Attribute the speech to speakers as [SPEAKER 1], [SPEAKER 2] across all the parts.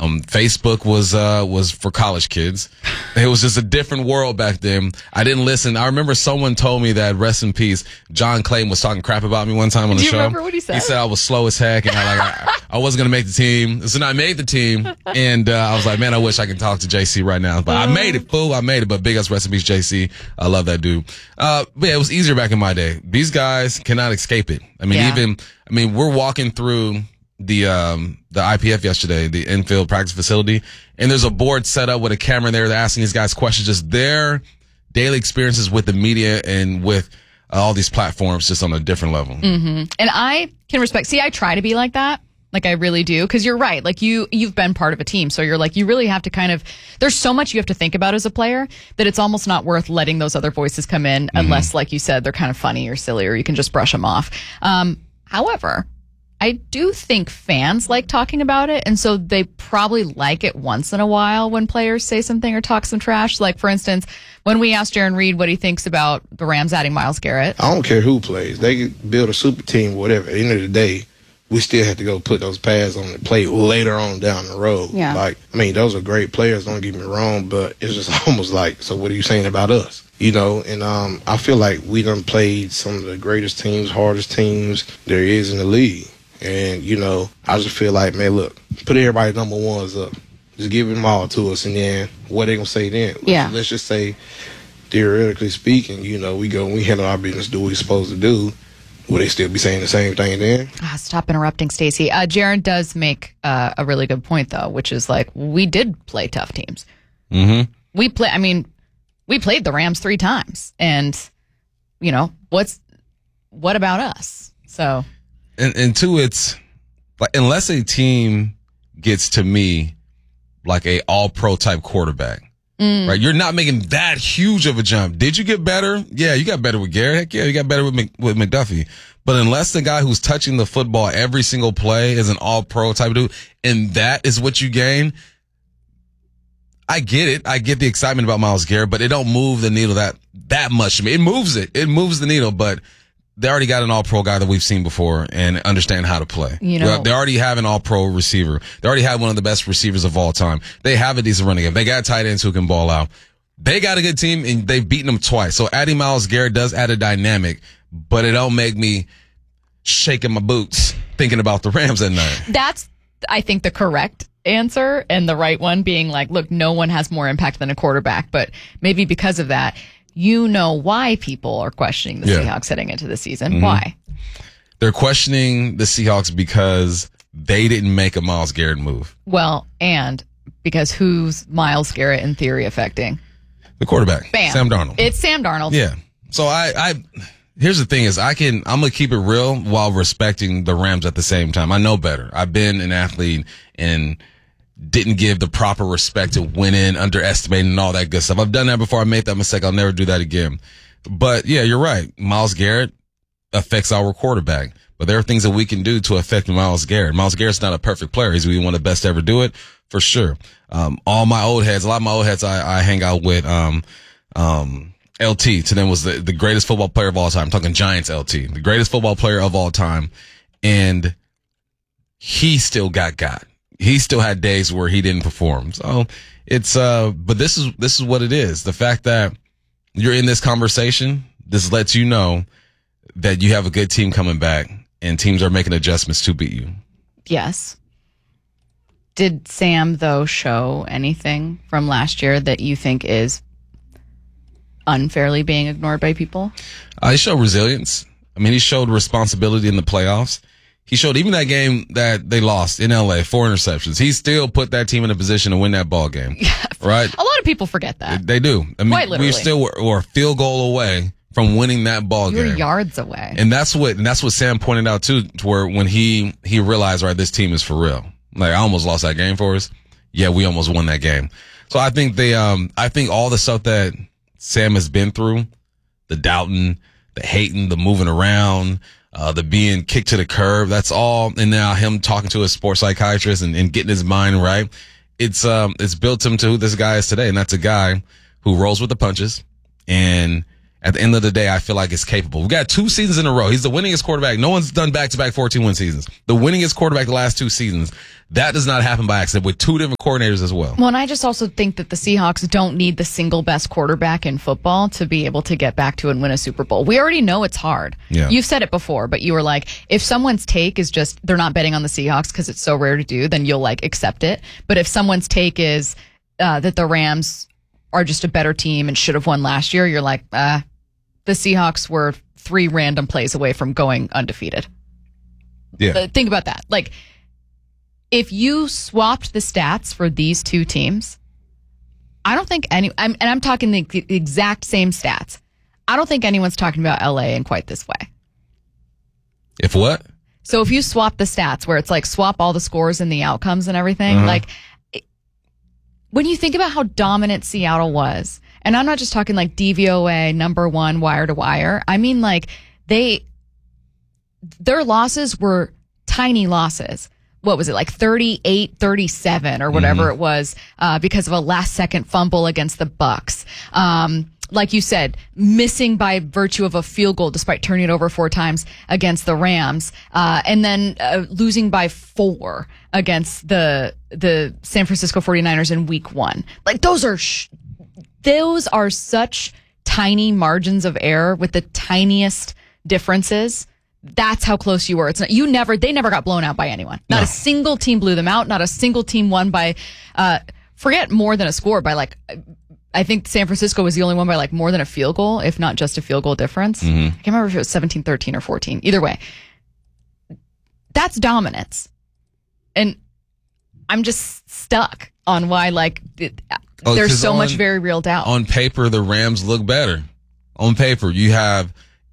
[SPEAKER 1] Facebook was for college kids. It was just a different world back then. I didn't listen. I remember someone told me that, rest in peace, John Clayton was talking crap about me one time on the show.
[SPEAKER 2] Do you remember what he said?
[SPEAKER 1] He said I was slow as heck, and I wasn't going to make the team. So I made the team, and I was like, man, I wish I could talk to JC right now. But I made it, fool. I made it. But big ups, rest in peace, JC. I love that dude. But yeah, it was easier back in my day. These guys cannot escape it. I mean, we're walking through the IPF yesterday, the infield practice facility, and there's a board set up with a camera there. They're asking these guys questions, just their daily experiences with the media and with all these platforms, just on a different level.
[SPEAKER 2] Mm-hmm. And I can respect. See, I try to be like that. Like, I really do. Because you're right. Like, you've been part of a team. So you're like, you really have to kind of, there's so much you have to think about as a player that it's almost not worth letting those other voices come in unless, like you said, they're kind of funny or silly, or you can just brush them off. However, I do think fans like talking about it, and so they probably like it once in a while when players say something or talk some trash. Like, for instance, when we asked Jaron Reed what he thinks about the Rams adding Myles Garrett.
[SPEAKER 3] I don't care who plays. They can build a super team or whatever. At the end of the day, we still have to go put those pads on the plate later on down the road.
[SPEAKER 2] Yeah.
[SPEAKER 3] Like, I mean, those are great players, don't get me wrong, but it's just almost like, so what are you saying about us? You know, and I feel like we done played some of the greatest teams, hardest teams there is in the league. And, you know, I just feel like, man, look, put everybody number ones up. Just give them all to us, and then what they going to say then? Let's just say, theoretically speaking, you know, we handle our business, do what we're supposed to do. Will they still be saying the same thing then?
[SPEAKER 2] Stop interrupting, Stacey. Jaron does make a really good point, though, which is like, we did play tough teams.
[SPEAKER 1] Mm-hmm.
[SPEAKER 2] We played the Rams 3 times, and, you know, what about us? So...
[SPEAKER 1] And two, it's like, unless a team gets to me like a all-pro type quarterback, right? You're not making that huge of a jump. Did you get better? Yeah, you got better with Garrett. Heck yeah, you got better with McDuffie. But unless the guy who's touching the football every single play is an all-pro type of dude, and that is what you gain, I get it. I get the excitement about Myles Garrett, but it don't move the needle that much to me. It moves it. It moves the needle, but they already got an all-pro guy that we've seen before and understand how to play. You know, they already have an all-pro receiver. They already have one of the best receivers of all time. They have a decent running game. They got tight ends who can ball out. They got a good team, and they've beaten them twice. So adding Myles Garrett does add a dynamic, but it don't make me shaking my boots thinking about the Rams at night.
[SPEAKER 2] That's, I think, the correct answer, and the right one being like, look, no one has more impact than a quarterback, but maybe because of that, you know why people are questioning the Seahawks heading into the season. Mm-hmm. Why?
[SPEAKER 1] They're questioning the Seahawks because they didn't make a Myles Garrett move.
[SPEAKER 2] Well, and because who's Myles Garrett in theory affecting?
[SPEAKER 1] The quarterback.
[SPEAKER 2] Bam.
[SPEAKER 1] Sam Darnold.
[SPEAKER 2] It's Sam Darnold.
[SPEAKER 1] Yeah. So I here's the thing is I'm going to keep it real while respecting the Rams at the same time. I know better. I've been an athlete and didn't give the proper respect to winning, underestimating, and all that good stuff. I've done that before. I made that mistake. I'll never do that again. But yeah, you're right. Myles Garrett affects our quarterback. But there are things that we can do to affect Myles Garrett. Myles Garrett's not a perfect player. He's one of the best to ever do it, for sure. All my old heads, a lot of my old heads I hang out with, LT to them was the greatest football player of all time. I'm talking Giants LT, the greatest football player of all time. And he still got. He still had days where he didn't perform. So it's, but this is what it is. The fact that you're in this conversation, this lets you know that you have a good team coming back and teams are making adjustments to beat you.
[SPEAKER 2] Yes. Did Sam, though, show anything from last year that you think is unfairly being ignored by people?
[SPEAKER 1] He showed resilience. I mean, he showed responsibility in the playoffs. He showed even that game that they lost in LA, 4 interceptions. He still put that team in a position to win that ball game.
[SPEAKER 2] Yeah.
[SPEAKER 1] Right?
[SPEAKER 2] A lot of people forget that.
[SPEAKER 1] They do. I mean,
[SPEAKER 2] quite literally.
[SPEAKER 1] We still were a field goal away from winning that ball game.
[SPEAKER 2] You're yards away.
[SPEAKER 1] And that's what Sam pointed out too, to where when he realized, right, this team is for real. Like, I almost lost that game for us. Yeah, we almost won that game. So I think I think all the stuff that Sam has been through, the doubting, the hating, the moving around, the being kicked to the curb, that's all. And now him talking to a sports psychiatrist and getting his mind right. It's built him to who this guy is today. And that's a guy who rolls with the punches. And At the end of the day, I feel like it's capable. We got 2 seasons in a row. He's the winningest quarterback. No one's done back-to-back 14-win seasons. The winningest quarterback the last 2 seasons. That does not happen by accident with 2 different coordinators as well.
[SPEAKER 2] Well, and I just also think that the Seahawks don't need the single best quarterback in football to be able to get back to and win a Super Bowl. We already know it's hard.
[SPEAKER 1] Yeah.
[SPEAKER 2] You've said it before, but you were like, if someone's take is just they're not betting on the Seahawks because it's so rare to do, then you'll like accept it. But if someone's take is that the Rams are just a better team and should have won last year, you're like, the Seahawks were 3 random plays away from going undefeated.
[SPEAKER 1] Yeah.
[SPEAKER 2] Think about that. Like, if you swapped the stats for these 2 teams, I don't think I'm talking the exact same stats. I don't think anyone's talking about LA in quite this way.
[SPEAKER 1] If what?
[SPEAKER 2] So if you swap the stats where it's like swap all the scores and the outcomes and everything, like when you think about how dominant Seattle was, and I'm not just talking like DVOA, number 1, wire to wire. I mean, like their losses were tiny losses. What was it, like 38-37 or whatever it was, because of a last second fumble against the Bucks. Like you said, missing by virtue of a field goal despite turning it over 4 times against the Rams, and then losing by 4 against the San Francisco 49ers in week 1. Like those are such tiny margins of error with the tiniest differences. That's how close you were. It's not, they never got blown out by anyone. Not a single team blew them out. Not a single team won by, forget more than a score, by like, I think San Francisco was the only one by like more than a field goal, if not just a field goal difference. I can't remember if it was 17-13 or 14. Either way, that's dominance. And I'm just stuck on why like there's so much very real doubt.
[SPEAKER 1] On paper, the Rams look better. On paper, you have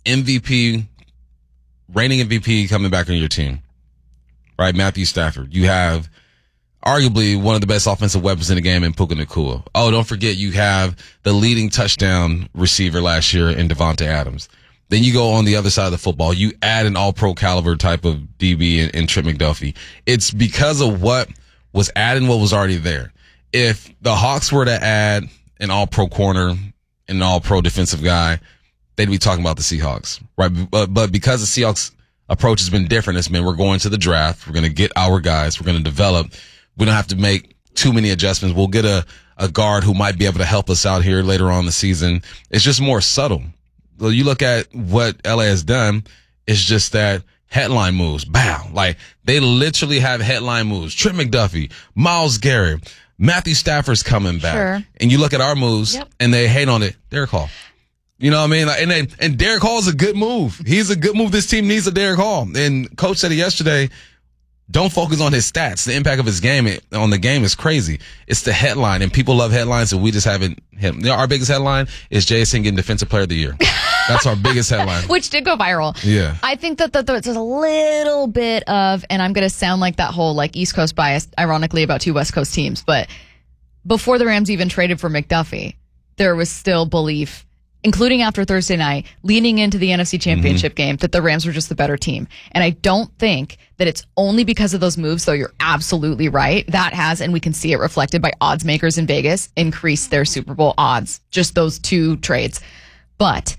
[SPEAKER 1] reigning MVP coming back on your team, right? Matthew Stafford. You have arguably one of the best offensive weapons in the game in Puka Nacua. Oh, don't forget you have the leading touchdown receiver last year in Devontae Adams. Then you go on the other side of the football. You add an all-pro caliber type of DB in Trent McDuffie. It's because of what was added and what was already there. If the Hawks were to add an all-pro corner and an all-pro defensive guy, they'd be talking about the Seahawks, right? But because the Seahawks approach has been different, it's been we're going to the draft, we're going to get our guys, we're going to develop. We don't have to make too many adjustments. We'll get a guard who might be able to help us out here later on in the season. It's just more subtle. Well, you look at what LA has done, it's just that headline moves. Bow. Like they literally have headline moves. Trent McDuffie, Myles Garrett, Matthew Stafford's coming back.
[SPEAKER 2] Sure.
[SPEAKER 1] And you look at our moves and they hate on it. Derek Hall. You know what I mean? Like, and Derek Hall's a good move. He's a good move. This team needs a Derek Hall. And coach said it yesterday. Don't focus on his stats. The impact of his game on the game is crazy. It's the headline, and people love headlines, and we just haven't hit them. You know, our biggest headline is Jason getting Defensive Player of the Year. That's our biggest headline.
[SPEAKER 2] Which did go viral.
[SPEAKER 1] Yeah.
[SPEAKER 2] I think that there's a little bit of, and I'm going to sound like that whole like East Coast bias, ironically, about 2 West Coast teams, but before the Rams even traded for McDuffie, there was still belief, including after Thursday night, leaning into the NFC Championship game, that the Rams were just the better team. And I don't think that it's only because of those moves, though you're absolutely right. That has, and we can see it reflected by odds makers in Vegas, increased their Super Bowl odds. Just those 2 trades. But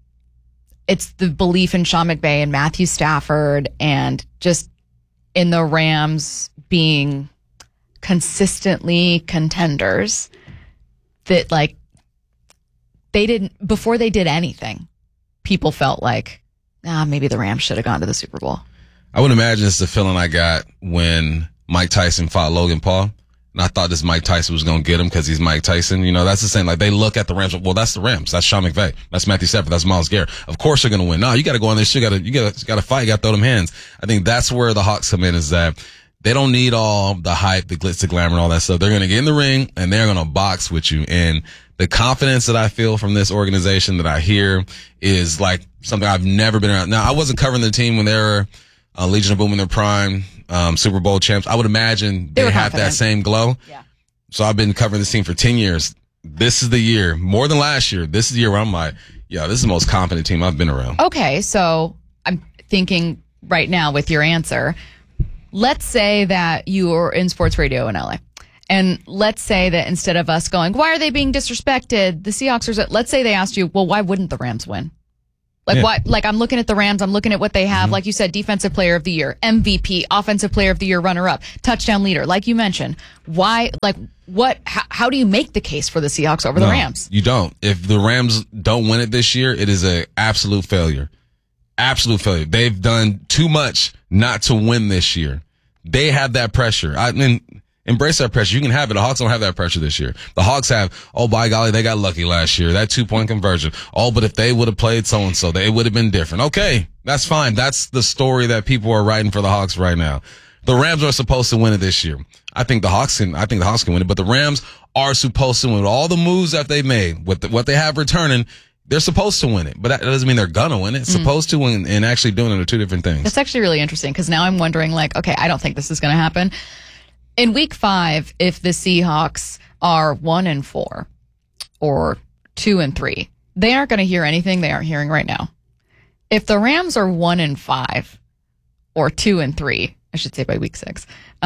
[SPEAKER 2] it's the belief in Sean McVay and Matthew Stafford and just in the Rams being consistently contenders that like, they didn't, before they did anything, people felt like, maybe the Rams should have gone to the Super Bowl.
[SPEAKER 1] I would imagine it's the feeling I got when Mike Tyson fought Logan Paul. And I thought this Mike Tyson was going to get him because he's Mike Tyson. You know, that's the same. Like, they look at the Rams. Well, that's the Rams. That's Sean McVay. That's Matthew Stafford. That's Myles Garrett. Of course they're going to win. No, you got to go on there. You got to fight. You got to throw them hands. I think that's where the Hawks come in, is that they don't need all the hype, the glitz, the glamour, and all that stuff. They're going to get in the ring and they're going to box with you. And the confidence that I feel from this organization that I hear is like something I've never been around. Now, I wasn't covering the team when they were Legion of Boom in their prime, Super Bowl champs. I would imagine they had that same glow.
[SPEAKER 2] Yeah.
[SPEAKER 1] So I've been covering this team for 10 years. This is the year, more than last year. This is the year where I'm like, yeah, this is the most confident team I've been around.
[SPEAKER 2] Okay, so I'm thinking right now with your answer, let's say that you're in sports radio in LA And let's say that instead of us going, why are they being disrespected? The Seahawks are, let's say they asked you, well, why wouldn't the Rams win? Like, why? Like, I'm looking at the Rams. I'm looking at what they have. Like you said, defensive player of the year, MVP, offensive player of the year, runner up, touchdown leader. Like you mentioned, why, like, how do you make the case for the Seahawks over the Rams?
[SPEAKER 1] You don't. If the Rams don't win it this year, it is an absolute failure. Absolute failure. They've done too much not to win this year. They have that pressure. I mean, embrace that pressure. You can have it. The Hawks don't have that pressure this year. The Hawks have, oh, by golly, they got lucky last year. That 2-point conversion. Oh, but if they would have played so-and-so, it would have been different. Okay, that's fine. That's the story that people are writing for the Hawks right now. The Rams are supposed to win it this year. I think the Hawks can win it, but the Rams are supposed to win. With all the moves that they made, with what they have returning, they're supposed to win it, but that doesn't mean they're gonna win it. Supposed to win and actually doing it are two different things.
[SPEAKER 2] That's actually really interesting because now I'm wondering, like, okay, I don't think this is going to happen. In week 5, if the Seahawks are 1-4 or 2-3, they aren't going to hear anything they aren't hearing right now. If the Rams are 1-5 or 2-3, I should say by week 6,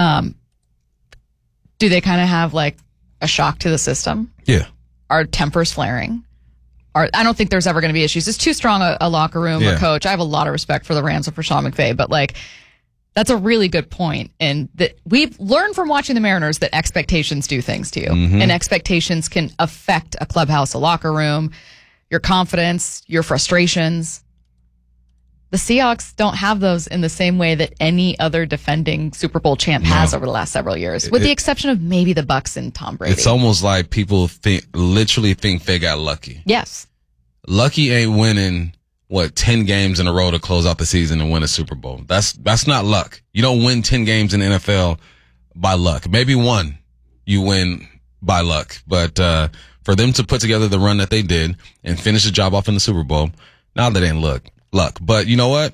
[SPEAKER 2] do they kind of have like a shock to the system?
[SPEAKER 1] Yeah.
[SPEAKER 2] Are tempers flaring? I don't think there's ever going to be issues. It's too strong a locker room, a coach. I have a lot of respect for the Rams and for Sean McVay, but like, that's a really good point. And that we've learned from watching the Mariners that expectations do things to you. And expectations can affect a clubhouse, a locker room, your confidence, your frustrations. The Seahawks don't have those in the same way that any other defending Super Bowl champ has over the last several years, with the exception of maybe the Bucs and Tom Brady.
[SPEAKER 1] It's almost like people literally think they got lucky.
[SPEAKER 2] Yes.
[SPEAKER 1] Lucky ain't winning, 10 games in a row to close out the season and win a Super Bowl. That's not luck. You don't win 10 games in the NFL by luck. Maybe one you win by luck. But for them to put together the run that they did and finish the job off in the Super Bowl, now that ain't luck. But you know what?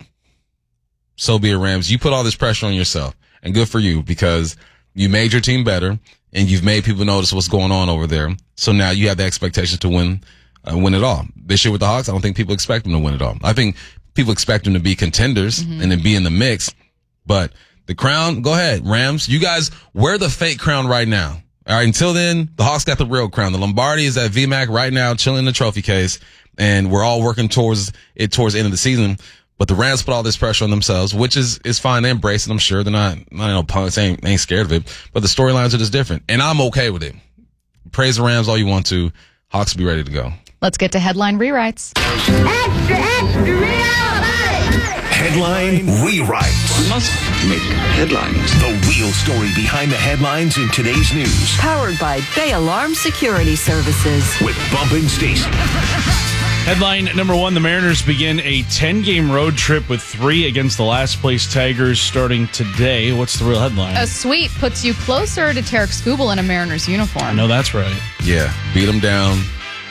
[SPEAKER 1] So be it, Rams. You put all this pressure on yourself, and good for you because you made your team better and you've made people notice what's going on over there. So now you have the expectations to win it all. This year with the Hawks, I don't think people expect them to win it all. I think people expect them to be contenders and to be in the mix. But the crown, go ahead, Rams. You guys wear the fake crown right now. All right. Until then, the Hawks got the real crown. The Lombardi is at VMAC right now, chilling in the trophy case. And we're all working towards the end of the season. But the Rams put all this pressure on themselves, which is fine. They embrace it. I'm sure they're not punks, ain't scared of it. But the storylines are just different. And I'm okay with it. Praise the Rams all you want to. Hawks will be ready to go.
[SPEAKER 2] Let's get to headline rewrites.
[SPEAKER 4] Extra, extra, rewrite!
[SPEAKER 5] Headline rewrites.
[SPEAKER 6] We must make headlines.
[SPEAKER 5] The real story behind the headlines in today's news.
[SPEAKER 7] Powered by Bay Alarm Security Services.
[SPEAKER 5] With Bump and Stacy.
[SPEAKER 8] Headline number 1, the Mariners begin a 10-game road trip with 3 against the last-place Tigers starting today. What's the real headline?
[SPEAKER 2] A sweep puts you closer to Tarek Skubal in a Mariners uniform.
[SPEAKER 8] I know that's right.
[SPEAKER 1] Yeah, beat them down.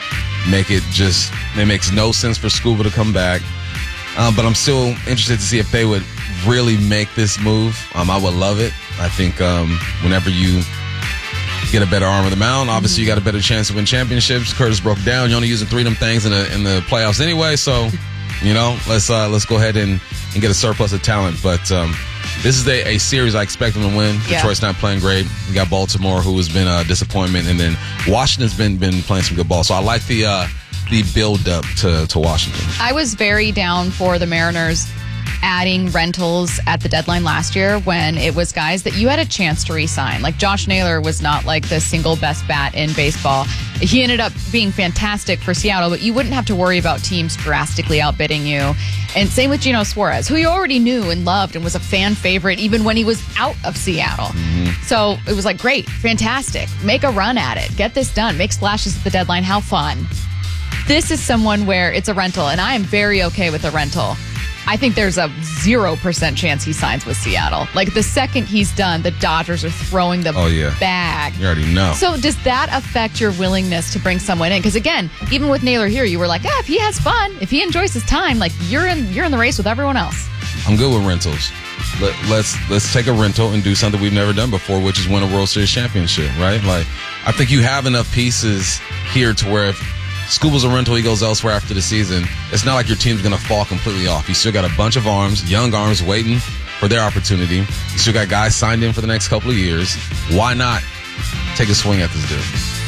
[SPEAKER 1] It makes no sense for Skubal to come back. But I'm still interested to see if they would really make this move. I would love it. I think whenever you get a better arm of the mound, obviously you got a better chance to win championships. Curtis broke down. You're only using 3 of them things in the playoffs anyway. So, let's go ahead and get a surplus of talent. But this is a series I expect them to win.
[SPEAKER 2] Yeah.
[SPEAKER 1] Detroit's not playing great. You got Baltimore, who has been a disappointment, and then Washington's been playing some good ball. So I like the build up to Washington.
[SPEAKER 2] I was very down for the Mariners adding rentals at the deadline last year when it was guys that you had a chance to re-sign. Like Josh Naylor was not like the single best bat in baseball. He ended up being fantastic for Seattle, but you wouldn't have to worry about teams drastically outbidding you. And same with Geno Suarez, who you already knew and loved and was a fan favorite even when he was out of Seattle. So it was like, great, fantastic. Make a run at it. Get this done. Make splashes at the deadline. How fun. This is someone where it's a rental, and I am very okay with a rental. I think there's a 0% chance he signs with Seattle. Like the second he's done, the Dodgers are throwing the bag.
[SPEAKER 1] You already know.
[SPEAKER 2] So does that affect your willingness to bring someone in? Because again, even with Naylor here, you were like, if he has fun, if he enjoys his time, like you're in the race with everyone else.
[SPEAKER 1] I'm good with rentals. Let's take a rental and do something we've never done before, which is win a World Series championship, right? Like I think you have enough pieces here to where if Skubal's a rental, he goes elsewhere after the season, it's not like your team's going to fall completely off. You still got a bunch of arms, young arms, waiting for their opportunity. You still got guys signed in for the next couple of years. Why not take a swing at this dude.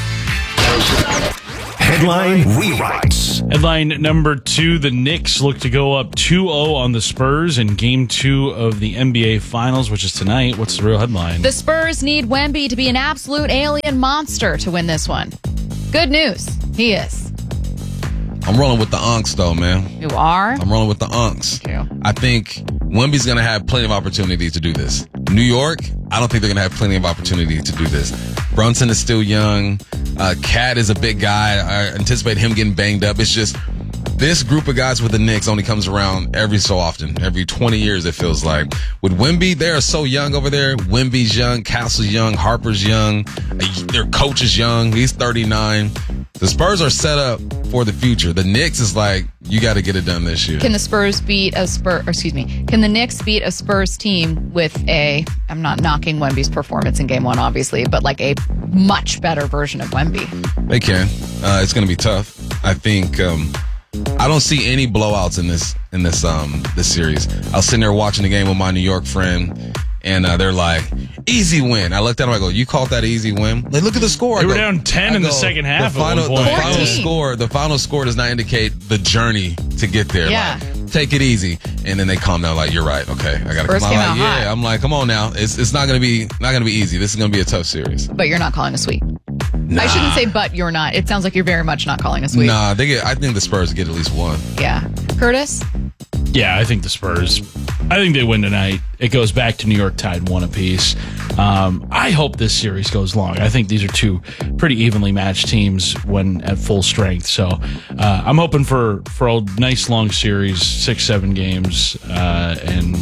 [SPEAKER 5] Headline rewrites.
[SPEAKER 8] Headline number 2, the Knicks look to go up 2-0 on the Spurs in Game 2 of the NBA Finals, which is tonight. What's the real headline?
[SPEAKER 2] The Spurs need Wemby to be an absolute alien monster to win this one. Good news. He is.
[SPEAKER 1] I'm rolling with the Unks, though, man.
[SPEAKER 2] You are?
[SPEAKER 1] I'm rolling with the Unks.
[SPEAKER 2] Thank you.
[SPEAKER 1] I think Wemby's going to have plenty of opportunities to do this. New York, I don't think they're going to have plenty of opportunities to do this. Brunson is still young. Cat is a big guy. I anticipate him getting banged up. It's just this group of guys with the Knicks only comes around every so often. Every 20 years, it feels like. With Wemby, they are so young over there. Wemby's young. Castle's young. Harper's young. Their coach is young. He's 39. The Spurs are set up for the future. The Knicks is like, you got to get it done this year.
[SPEAKER 2] Can the Spurs beat a can the Knicks beat a Spurs team with I'm not knocking Wemby's performance in Game 1, obviously, but like a much better version of Wemby?
[SPEAKER 1] They can. It's going to be tough. I think, I don't see any blowouts in this series. I was sitting there watching the game with my New York friend, and they're like, easy win. I looked at them, I go, you called that easy win? Like, look at the score.
[SPEAKER 8] They were down 10 in the second half.
[SPEAKER 1] The final score does not indicate the journey to get there.
[SPEAKER 2] Yeah.
[SPEAKER 1] Like, take it easy. And then they calm down like, you're right. Okay. I got to come out. Like, I'm like, come on now. It's not going to be easy. This is going to be a tough series.
[SPEAKER 2] But you're not calling a sweep.
[SPEAKER 1] Nah.
[SPEAKER 2] I shouldn't say but you're not. It sounds like you're very much not calling a sweep.
[SPEAKER 1] Nah, I think the Spurs get at least one.
[SPEAKER 2] Yeah. Curtis?
[SPEAKER 8] Yeah, I think the Spurs. I think they win tonight. It goes back to New York tied 1 apiece. I hope this series goes long. I think these are two pretty evenly matched teams when at full strength. So I'm hoping for a nice long series, 6-7 games, and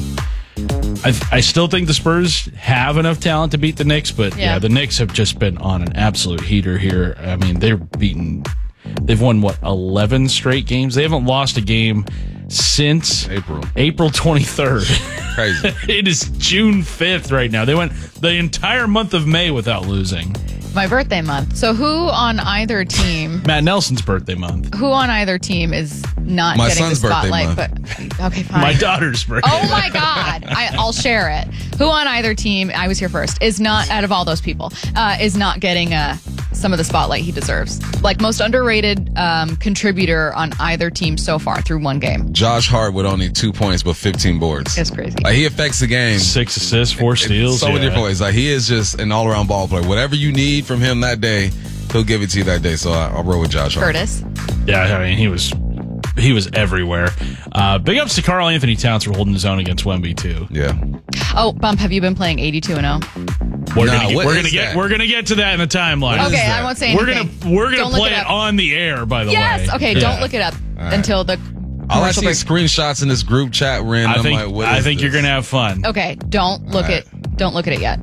[SPEAKER 8] I still think the Spurs have enough talent to beat the Knicks, but yeah, the Knicks have just been on an absolute heater here. I mean, they've won 11 straight games. They haven't lost a game since April 23rd.
[SPEAKER 1] Crazy.
[SPEAKER 8] It is June 5th right now. They went the entire month of May without losing.
[SPEAKER 2] My birthday month. So who on either team?
[SPEAKER 8] Matt Nelson's birthday month.
[SPEAKER 2] Who on either team is not
[SPEAKER 1] My
[SPEAKER 2] getting the
[SPEAKER 1] son's birthday
[SPEAKER 2] spotlight?
[SPEAKER 1] month.
[SPEAKER 2] But okay, fine.
[SPEAKER 8] My daughter's birthday.
[SPEAKER 2] Oh my God! I'll share it. Who on either team? I was here first. Is not out of all those people. Is not getting some of the spotlight he deserves. Like most underrated contributor on either team so far through one game.
[SPEAKER 1] Josh Hart with only 2 points but 15 boards.
[SPEAKER 2] It's crazy.
[SPEAKER 1] Like, he affects the game.
[SPEAKER 8] 6 assists, 4 steals.
[SPEAKER 1] So many different ways. Like, he is just an all-around ball player. Whatever you need from him that day, he'll give it to you that day. So I'll roll with Josh Hart.
[SPEAKER 2] Curtis.
[SPEAKER 8] Yeah, I mean, he was everywhere. Big ups to Karl Anthony Towns for holding his own against Wemby too.
[SPEAKER 1] Yeah.
[SPEAKER 2] Oh, Bump, have you been playing 82-0?
[SPEAKER 8] We're gonna get to that in the timeline.
[SPEAKER 2] Okay, I won't say anything.
[SPEAKER 8] We're gonna play it on the air. By the way.
[SPEAKER 2] Yes. Okay.
[SPEAKER 8] Yeah.
[SPEAKER 2] Don't look it up until the.
[SPEAKER 1] All I see is screenshots in this group chat we're in.
[SPEAKER 8] I think you're gonna have fun.
[SPEAKER 2] Okay. Don't look at it yet.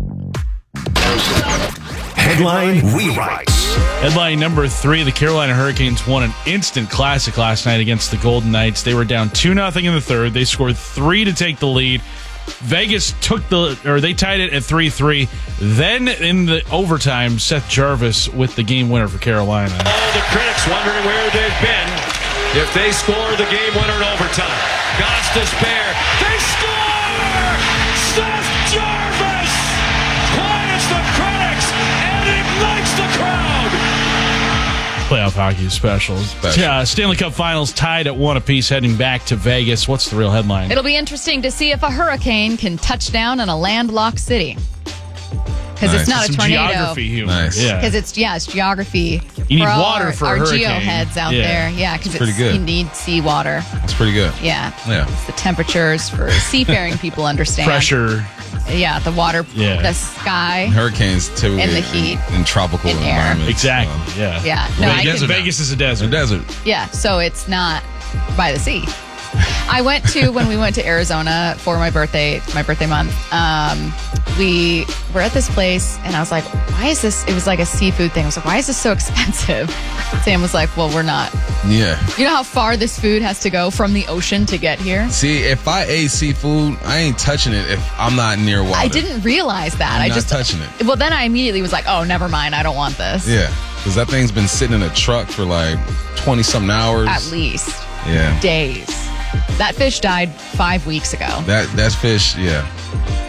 [SPEAKER 5] Headline rewrites.
[SPEAKER 8] Headline number 3, the Carolina Hurricanes won an instant classic last night against the Golden Knights. They were down 2-0 in the third. They scored 3 to take the lead. Vegas they tied it at 3-3. Then in the overtime, Seth Jarvis with the game winner for Carolina.
[SPEAKER 9] All the critics wondering where they've been if they score the game winner in overtime. God's despair. They score! Seth Jarvis quiets the critics and ignites the crowd.
[SPEAKER 8] Playoff hockey specials. Stanley Cup Finals tied at 1 apiece, heading back to Vegas. What's the real headline?
[SPEAKER 2] It'll be interesting to see if a hurricane can touch down in a landlocked city. Because it's not a tornado.
[SPEAKER 8] Geography humor.
[SPEAKER 1] Nice.
[SPEAKER 8] Yeah.
[SPEAKER 2] Because it's geography.
[SPEAKER 8] You need
[SPEAKER 2] all
[SPEAKER 8] water for a
[SPEAKER 2] our
[SPEAKER 8] hurricane.
[SPEAKER 2] geoheads out there. Yeah, because
[SPEAKER 1] pretty good.
[SPEAKER 2] You need seawater.
[SPEAKER 1] It's pretty good.
[SPEAKER 2] Yeah.
[SPEAKER 1] Yeah.
[SPEAKER 2] It's the temperatures for seafaring people understand.
[SPEAKER 8] Pressure.
[SPEAKER 2] Yeah, the water, the sky.
[SPEAKER 1] Hurricanes typically
[SPEAKER 2] and the heat.
[SPEAKER 1] in tropical
[SPEAKER 2] in air.
[SPEAKER 1] environments.
[SPEAKER 8] Exactly. Yeah.
[SPEAKER 2] Yeah. No,
[SPEAKER 8] Vegas is a desert.
[SPEAKER 2] Yeah, so it's not by the sea. When we went to Arizona for my birthday month, we were at this place and I was like, why is this? It was like a seafood thing. I was like, why is this so expensive? Sam was like, well, we're not.
[SPEAKER 1] Yeah.
[SPEAKER 2] You know how far this food has to go from the ocean to get here?
[SPEAKER 1] See, if I ate seafood, I ain't touching it if I'm not near water.
[SPEAKER 2] I didn't realize that.
[SPEAKER 1] I'm not touching it.
[SPEAKER 2] Well, then I immediately was like, oh, never mind. I don't want this.
[SPEAKER 1] Yeah. Because that thing's been sitting in a truck for like 20-something hours.
[SPEAKER 2] At least.
[SPEAKER 1] Yeah.
[SPEAKER 2] Days. That fish died 5 weeks ago.
[SPEAKER 1] That fish, yeah.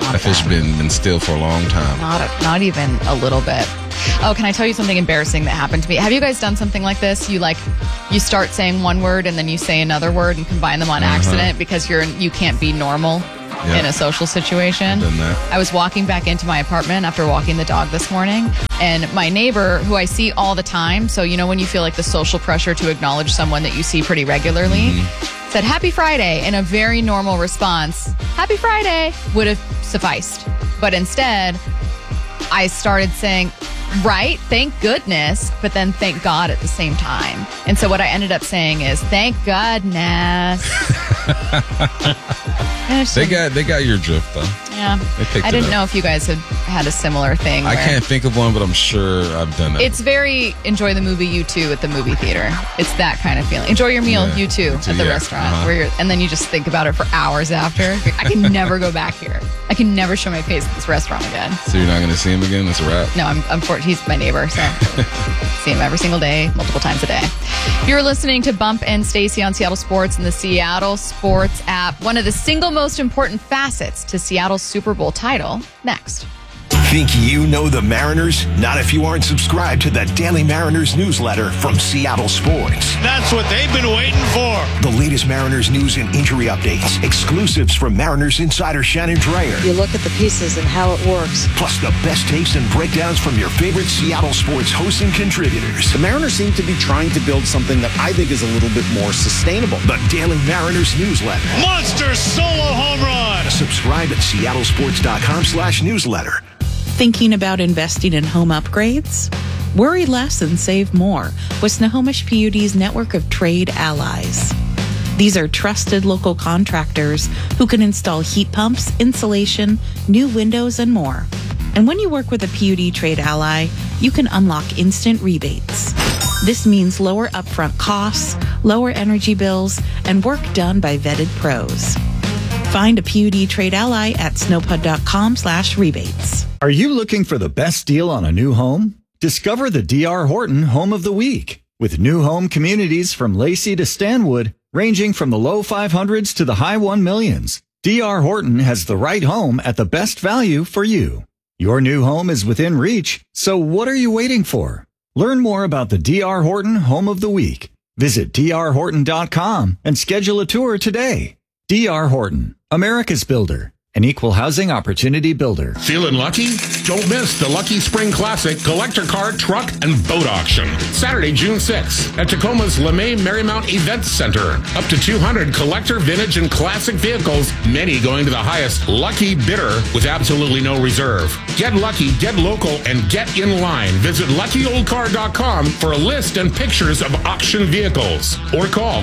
[SPEAKER 1] That fish been still for a long time.
[SPEAKER 2] Not even a little bit. Oh, can I tell you something embarrassing that happened to me? Have you guys done something like this? You start saying one word and then you say another word and combine them on accident because you can't be normal in a social situation.
[SPEAKER 1] Done that.
[SPEAKER 2] I was walking back into my apartment after walking the dog this morning, and my neighbor, who I see all the time, so when you feel like the social pressure to acknowledge someone that you see pretty regularly, said "Happy Friday" in a very normal response. "Happy Friday" would have sufficed, but instead I started saying, "Right, thank goodness," but then "thank God" at the same time. And so what I ended up saying is "thank goodness."
[SPEAKER 1] They got your drift though.
[SPEAKER 2] Yeah. I didn't know if you guys had a similar thing.
[SPEAKER 1] I can't think of one, but I'm sure I've done that.
[SPEAKER 2] It's very enjoy the movie U2 at the movie theater. It's that kind of feeling. Enjoy your meal U2 at the restaurant, and then you just think about it for hours after. I can never go back here. I can never show my face at this restaurant again.
[SPEAKER 1] So you're not going to see him again? That's a wrap.
[SPEAKER 2] No, I'm he's my neighbor, so see him every single day, multiple times a day. You're listening to Bump and Stacy on Seattle Sports and the Seattle Sports app. One of the single most important facets to Seattle's Super Bowl title. Next.
[SPEAKER 5] Think you know the Mariners? Not if you aren't subscribed to the Daily Mariners newsletter from Seattle Sports.
[SPEAKER 9] That's what they've been waiting for.
[SPEAKER 5] The latest Mariners news and injury updates, exclusives from Mariners insider Shannon Dreyer.
[SPEAKER 10] You look at the pieces and how it works.
[SPEAKER 5] Plus the best takes and breakdowns from your favorite Seattle Sports hosts and contributors.
[SPEAKER 11] The Mariners seem to be trying to build something that I think is a little bit more sustainable.
[SPEAKER 5] The Daily Mariners newsletter.
[SPEAKER 9] Monster solo home run.
[SPEAKER 5] Subscribe at seattlesports.com/newsletter.
[SPEAKER 12] Thinking about investing in home upgrades? Worry less and save more with Snohomish PUD's network of trade allies. These are trusted local contractors who can install heat pumps, insulation, new windows, and more. And when you work with a PUD trade ally, you can unlock instant rebates. This means lower upfront costs, lower energy bills, and work done by vetted pros. Find a PUD trade ally at snowpud.com/rebates.
[SPEAKER 13] Are you looking for the best deal on a new home? Discover the D.R. Horton Home of the Week. With new home communities from Lacey to Stanwood, ranging from the low 500s to the high 1 millions, D.R. Horton has the right home at the best value for you. Your new home is within reach, so what are you waiting for? Learn more about the D.R. Horton Home of the Week. Visit drhorton.com and schedule a tour today. D.R. Horton, America's builder. An equal housing opportunity builder.
[SPEAKER 14] Feeling lucky? Don't miss the Lucky Spring Classic Collector Car, Truck, and Boat Auction. Saturday, June 6th at Tacoma's LeMay Marymount Event Center. Up to 200 collector, vintage, and classic vehicles, many going to the highest lucky bidder with absolutely no reserve. Get lucky, get local, and get in line. Visit LuckyOldCar.com for a list and pictures of auction vehicles. Or call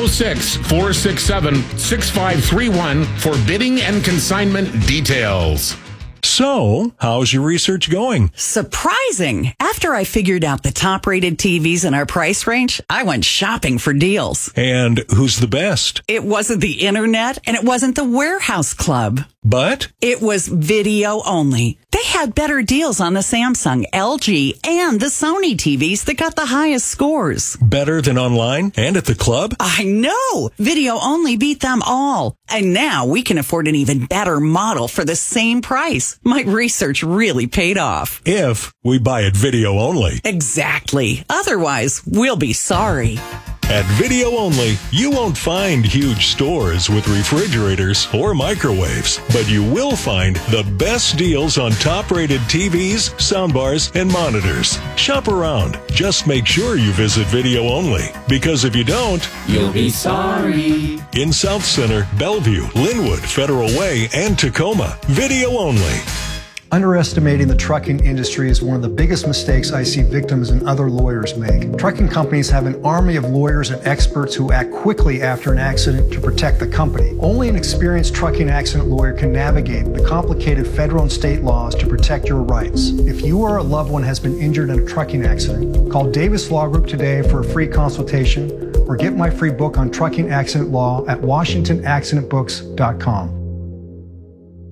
[SPEAKER 14] 206-467-6531 for bidding and consignment details.
[SPEAKER 15] So, how's your research going?
[SPEAKER 16] Surprising. After I figured out the top-rated TVs in our price range, I went shopping for deals.
[SPEAKER 15] And who's the best?
[SPEAKER 16] It wasn't the internet, and it wasn't the Warehouse Club.
[SPEAKER 15] But?
[SPEAKER 16] It was video only. They had better deals on the Samsung, LG, and the Sony TVs that got the highest scores.
[SPEAKER 15] Better than online and at the club?
[SPEAKER 16] I know! Video only beat them all. And now we can afford an even better model for the same price. My research really paid off.
[SPEAKER 15] If we buy it video only.
[SPEAKER 16] Exactly. Otherwise, we'll be sorry.
[SPEAKER 15] At Video Only, you won't find huge stores with refrigerators or microwaves, but you will find the best deals on top-rated TVs, soundbars, and monitors. Shop around. Just make sure you visit Video Only, because if you don't,
[SPEAKER 17] you'll be sorry.
[SPEAKER 15] In South Center, Bellevue, Linwood, Federal Way, and Tacoma, Video Only.
[SPEAKER 18] Underestimating the trucking industry is one of the biggest mistakes I see victims and other lawyers make. Trucking companies have an army of lawyers and experts who act quickly after an accident to protect the company. Only an experienced trucking accident lawyer can navigate the complicated federal and state laws to protect your rights. If you or a loved one has been injured in a trucking accident, call Davis Law Group today for a free consultation or get my free book on trucking accident law at WashingtonAccidentBooks.com.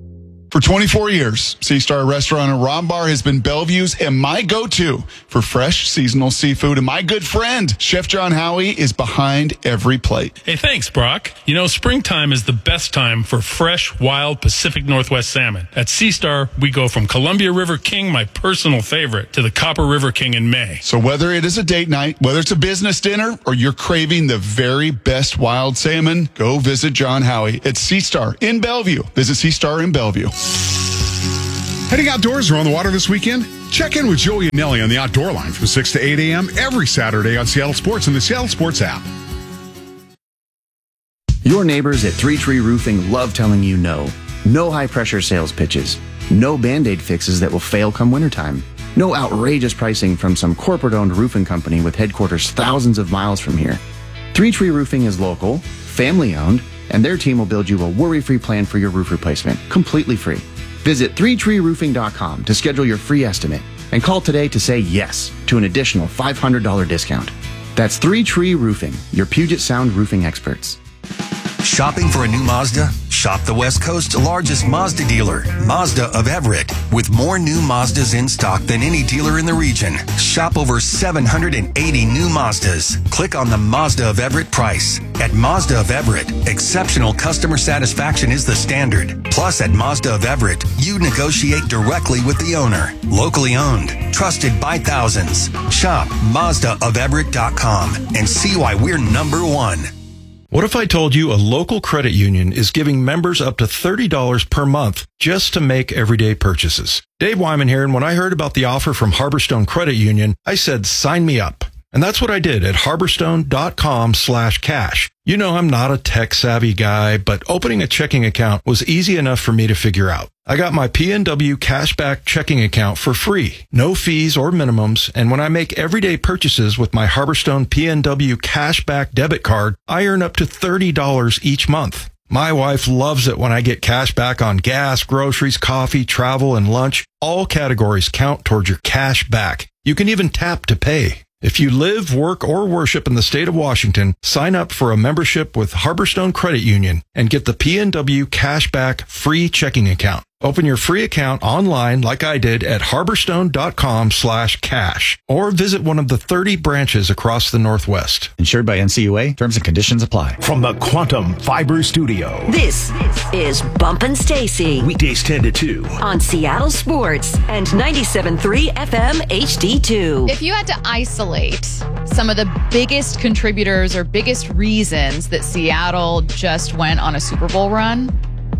[SPEAKER 19] For 24 years, Sea-Star Restaurant and Ron Bar has been Bellevue's and my go-to for fresh seasonal seafood. And my good friend, Chef John Howie, is behind every plate.
[SPEAKER 20] Hey, thanks, Brock. You know, springtime is the best time for fresh, wild Pacific Northwest salmon. At Sea-Star, we go from Columbia River King, my personal favorite, to the Copper River King in May.
[SPEAKER 19] So whether it is a date night, whether it's a business dinner, or you're craving the very best wild salmon, go visit John Howie at Sea-Star in Bellevue. Visit Sea-Star in Bellevue.
[SPEAKER 14] Heading outdoors or on the water this weekend? Check in with Joey and Nelly on the Outdoor Line from 6 to 8 a.m. every Saturday on Seattle Sports and the Seattle Sports app.
[SPEAKER 11] Your neighbors at Three Tree Roofing love telling you no. No high-pressure sales pitches. No Band-Aid fixes that will fail come wintertime. No outrageous pricing from some corporate-owned roofing company with headquarters thousands of miles from here. Three Tree Roofing is local, family-owned, and their team will build you a worry-free plan for your roof replacement, completely free. Visit threetreeroofing.com to schedule your free estimate and call today to say yes to an additional $500 discount. That's 3 Tree Roofing, your Puget Sound roofing experts.
[SPEAKER 21] Shopping for a new Mazda? Shop the West Coast's largest Mazda dealer, Mazda of Everett. With more new Mazdas in stock than any dealer in the region. Shop over 780 new Mazdas. Click on the Mazda of Everett price. At Mazda of Everett, exceptional customer satisfaction is the standard. Plus, at Mazda of Everett, you negotiate directly with the owner. Locally owned, trusted by thousands. Shop MazdaofEverett.com and see why we're number one.
[SPEAKER 22] What if I told you a local credit union is giving members up to $30 per month just to make everyday purchases? Dave Wyman here, and when I heard about the offer from Harborstone Credit Union, I said, sign me up. And that's what I did at harborstone.com/cash. You know, I'm not a tech-savvy guy, but opening a checking account was easy enough for me to figure out. I got my PNW Cashback checking account for free, no fees or minimums, and when I make everyday purchases with my Harborstone PNW Cashback debit card, I earn up to $30 each month. My wife loves it when I get cash back on gas, groceries, coffee, travel, and lunch. All categories count towards your cash back. You can even tap to pay. If you live, work, or worship in the state of Washington, sign up for a membership with Harborstone Credit Union and get the PNW Cashback free checking account. Open your free account online like I did at harborstone.com/cash or visit one of the 30 branches across the Northwest.
[SPEAKER 13] Insured by NCUA. Terms and conditions apply.
[SPEAKER 5] From the Quantum Fiber Studio.
[SPEAKER 7] This is Bumpin' Stacy.
[SPEAKER 5] Weekdays 10 to 2.
[SPEAKER 7] On Seattle Sports and 97.3 FM HD2.
[SPEAKER 2] If you had to isolate some of the biggest contributors or biggest reasons that Seattle just went on a Super Bowl run,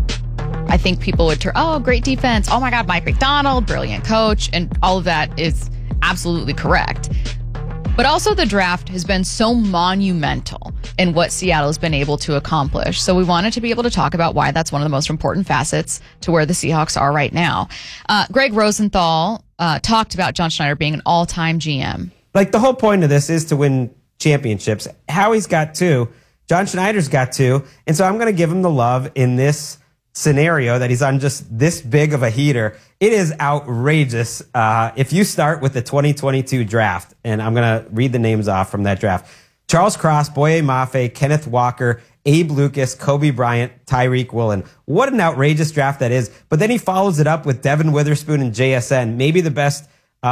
[SPEAKER 2] I think people would turn, oh, great defense. Oh my God, Mike Macdonald, brilliant coach. And all of that is absolutely correct. But also the draft has been so monumental in what Seattle has been able to accomplish. So we wanted to be able to talk about why that's one of the most important facets to where the Seahawks are right now. Greg Rosenthal talked about John Schneider being an all-time GM.
[SPEAKER 23] Like, the whole point of this is to win championships. Howie's got 2. John Schneider's got 2. And so I'm going to give him the love in this scenario that he's on just this big of a heater. It is outrageous. If you start with the 2022 draft, and I'm going to read the names off from that draft: Charles Cross, Boye Mafe, Kenneth Walker, Abe Lucas, Kobe Bryant, Tyreek Woolen. What an outrageous draft that is. But then he follows it up with Devin Witherspoon and JSN, maybe the best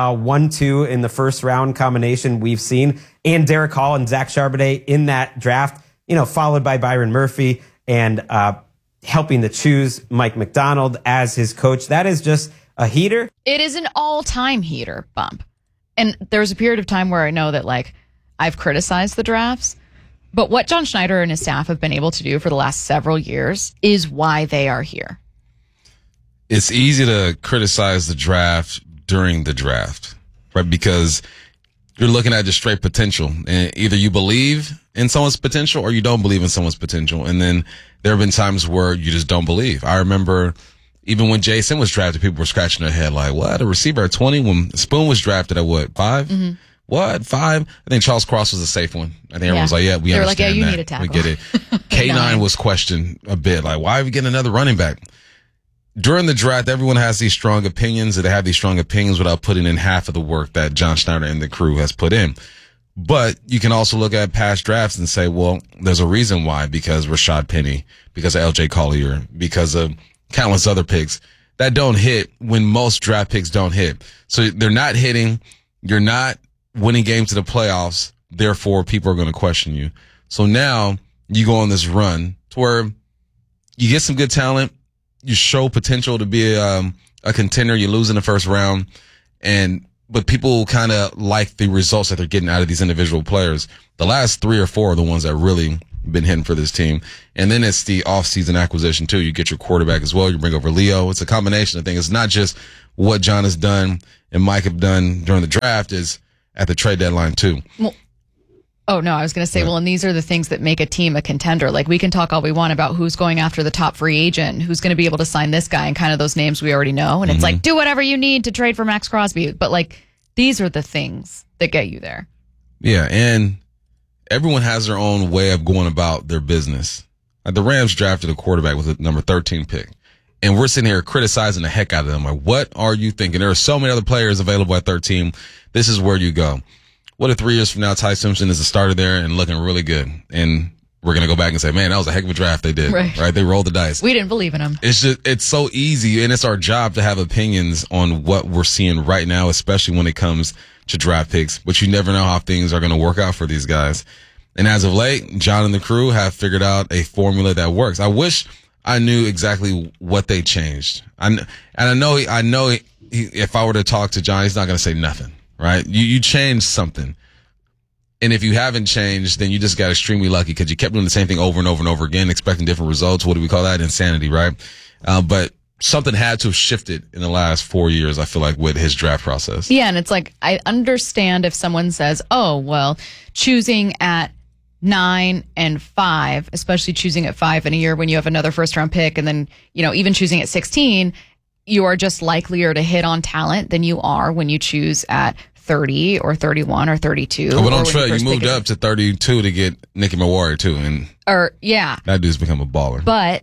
[SPEAKER 23] 1-2 in the first round combination we've seen, and Derek Hall and Zach Charbonnet in that draft, followed by Byron Murphy and helping to choose Mike Macdonald as his coach. That is just a heater.
[SPEAKER 2] It is an all-time heater, Bump. And there's a period of time where I know that, I've criticized the drafts, but what John Schneider and his staff have been able to do for the last several years is why they are here.
[SPEAKER 1] It's easy to criticize the draft during the draft, right? Because you're looking at just straight potential, and either you believe in someone's potential or you don't believe in someone's potential. And then there have been times where you just don't believe. I remember even when Jason was drafted, people were scratching their head like, what? A receiver at 20 when Spoon was drafted at what, 5? Mm-hmm. What, 5? I think Charles Cross was a safe one. I think everyone was like, yeah, we understand
[SPEAKER 2] like, yeah, you
[SPEAKER 1] that.
[SPEAKER 2] Need a tackle.
[SPEAKER 1] We get it. K9 was questioned a bit. Like, why are we getting another running back? During the draft, everyone has these strong opinions, and they have these strong opinions without putting in half of the work that John Schneider and the crew has put in. But you can also look at past drafts and say, well, there's a reason why, because Rashad Penny, because of LJ Collier, because of countless other picks. that don't hit when most draft picks don't hit. So they're not hitting. You're not winning games to the playoffs. Therefore, people are going to question you. So now you go on this run to where you get some good talent. You show potential to be a contender. You lose in the first round, but people kind of like the results that they're getting out of these individual players. The last 3 or 4 are the ones that really been hitting for this team. And then it's the off-season acquisition too. You get your quarterback as well. You bring over Leo. It's a combination of things. It's not just what John has done and Mike have done during the draft. Is at the trade deadline too.
[SPEAKER 2] Well, I was going to say, and these are the things that make a team a contender. Like, we can talk all we want about who's going after the top free agent, who's going to be able to sign this guy, and kind of those names we already know. And it's like, do whatever you need to trade for Max Crosby. But like, these are the things that get you there.
[SPEAKER 1] Yeah, and everyone has their own way of going about their business. Like, the Rams drafted a quarterback with a number 13 pick. And we're sitting here criticizing the heck out of them. Like, what are you thinking? There are so many other players available at 13. This is where you go. What if 3 years from now, Ty Simpson is a starter there and looking really good? And we're going to go back and say, man, that was a heck of a draft they did. Right? They rolled the dice.
[SPEAKER 2] We didn't believe in him.
[SPEAKER 1] It's so easy, and it's our job to have opinions on what we're seeing right now, especially when it comes to draft picks. But you never know how things are going to work out for these guys. And as of late, John and the crew have figured out a formula that works. I wish I knew exactly what they changed. I know if I were to talk to John, he's not going to say nothing, right? You changed something. And if you haven't changed, then you just got extremely lucky because you kept doing the same thing over and over and over again, expecting different results. What do we call that? Insanity, right? But something had to have shifted in the last 4 years, I feel like, with his draft process.
[SPEAKER 2] Yeah, and it's like, I understand if someone says, oh, well, choosing at 9 and 5, especially choosing at 5 in a year when you have another first round pick, and then, even choosing at 16, you are just likelier to hit on talent than you are when you choose at 30 or 31 or 32.
[SPEAKER 1] But on trail, you moved up to 32 to get Nicky Mawaria too, that dude's become a baller.
[SPEAKER 2] But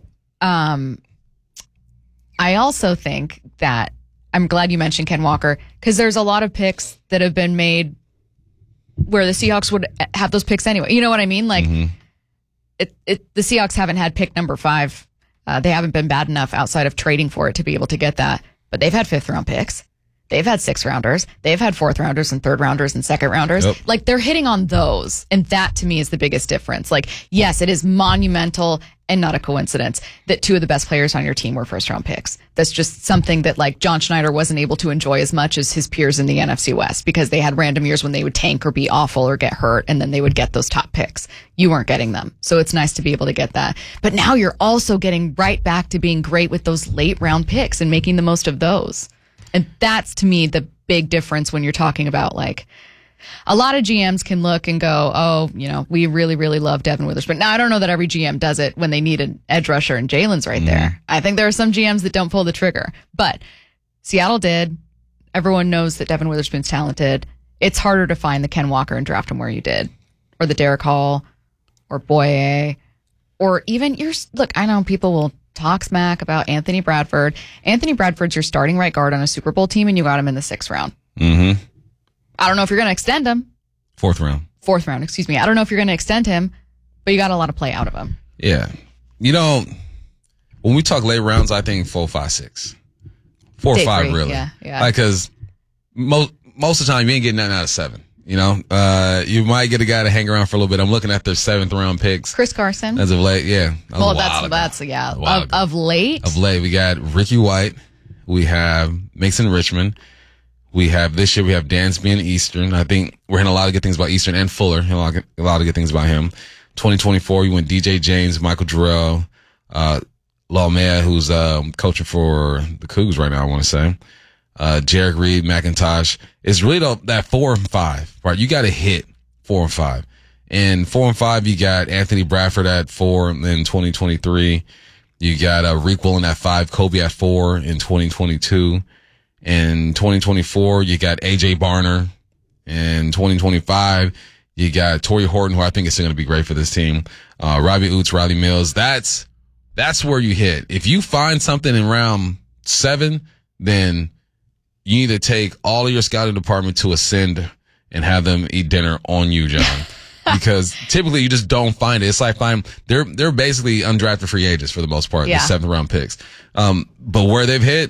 [SPEAKER 2] I also think that I'm glad you mentioned Ken Walker, because there's a lot of picks that have been made where the Seahawks would have those picks anyway. You know what I mean? Like, the Seahawks haven't had pick number 5. They haven't been bad enough outside of trading for it to be able to get that. But they've had 5th round picks. They've had 6th rounders. They've had 4th rounders and 3rd rounders and 2nd rounders.
[SPEAKER 1] Yep.
[SPEAKER 2] Like, they're hitting on those. And that to me is the biggest difference. Like, yes, it is monumental and not a coincidence that 2 of the best players on your team were 1st round picks. That's just something that, like, John Schneider wasn't able to enjoy as much as his peers in the NFC West, because they had random years when they would tank or be awful or get hurt, and then they would get those top picks. You weren't getting them. So it's nice to be able to get that. But now you're also getting right back to being great with those late round picks and making the most of those. And that's, to me, the big difference when you're talking about, like, a lot of GMs can look and go, oh, we really, really love Devin Witherspoon. Now, I don't know that every GM does it when they need an edge rusher, and Jalen's right there. I think there are some GMs that don't pull the trigger. But Seattle did. Everyone knows that Devin Witherspoon's talented. It's harder to find the Ken Walker and draft him where you did. Or the Derek Hall. Or Boye. Or even look, I know people will talk smack about Anthony Bradford. Anthony Bradford's your starting right guard on a Super Bowl team, and you got him in the 6th round.
[SPEAKER 1] Mm-hmm.
[SPEAKER 2] I don't know if you're going to extend him.
[SPEAKER 1] 4th round.
[SPEAKER 2] 4th round, excuse me. I don't know if you're going to extend him, but you got a lot of play out of him.
[SPEAKER 1] Yeah. When we talk late rounds, I think 4, 5, 6. 4 or 5, really.
[SPEAKER 2] Yeah.
[SPEAKER 1] Like, because most of the time, you ain't getting nothing out of 7. You might get a guy to hang around for a little bit. I'm looking at their 7th round picks.
[SPEAKER 2] Chris Carson.
[SPEAKER 1] As of late, yeah.
[SPEAKER 2] Well, that's of late.
[SPEAKER 1] Of late, we got Ricky White. We have Mason Richmond. This year we have Dansby and Eastern. I think we're hearing a lot of good things about Eastern and Fuller. A lot of good things about him. 2024, you went DJ James, Michael Jarrell, Laumea, who's coaching for the Cougs right now, I want to say. Jarek Reed, McIntosh. It's really that 4 and 5, right? You got to hit 4 and 5. And 4 and 5, you got Anthony Bradford at 4 in 2023. You got Reek Willen at 5, Kobe at 4 in 2022. In 2024, you got AJ Barner. In 2025, you got Torrey Horton, who I think is still going to be great for this team. Robbie Oots, Riley Mills. That's where you hit. If you find something in round 7, then you need to take all of your scouting department to Ascend and have them eat dinner on you, John. Because typically you just don't find it. It's like they're basically undrafted free agents for the most part, the 7th round picks. But where they've hit,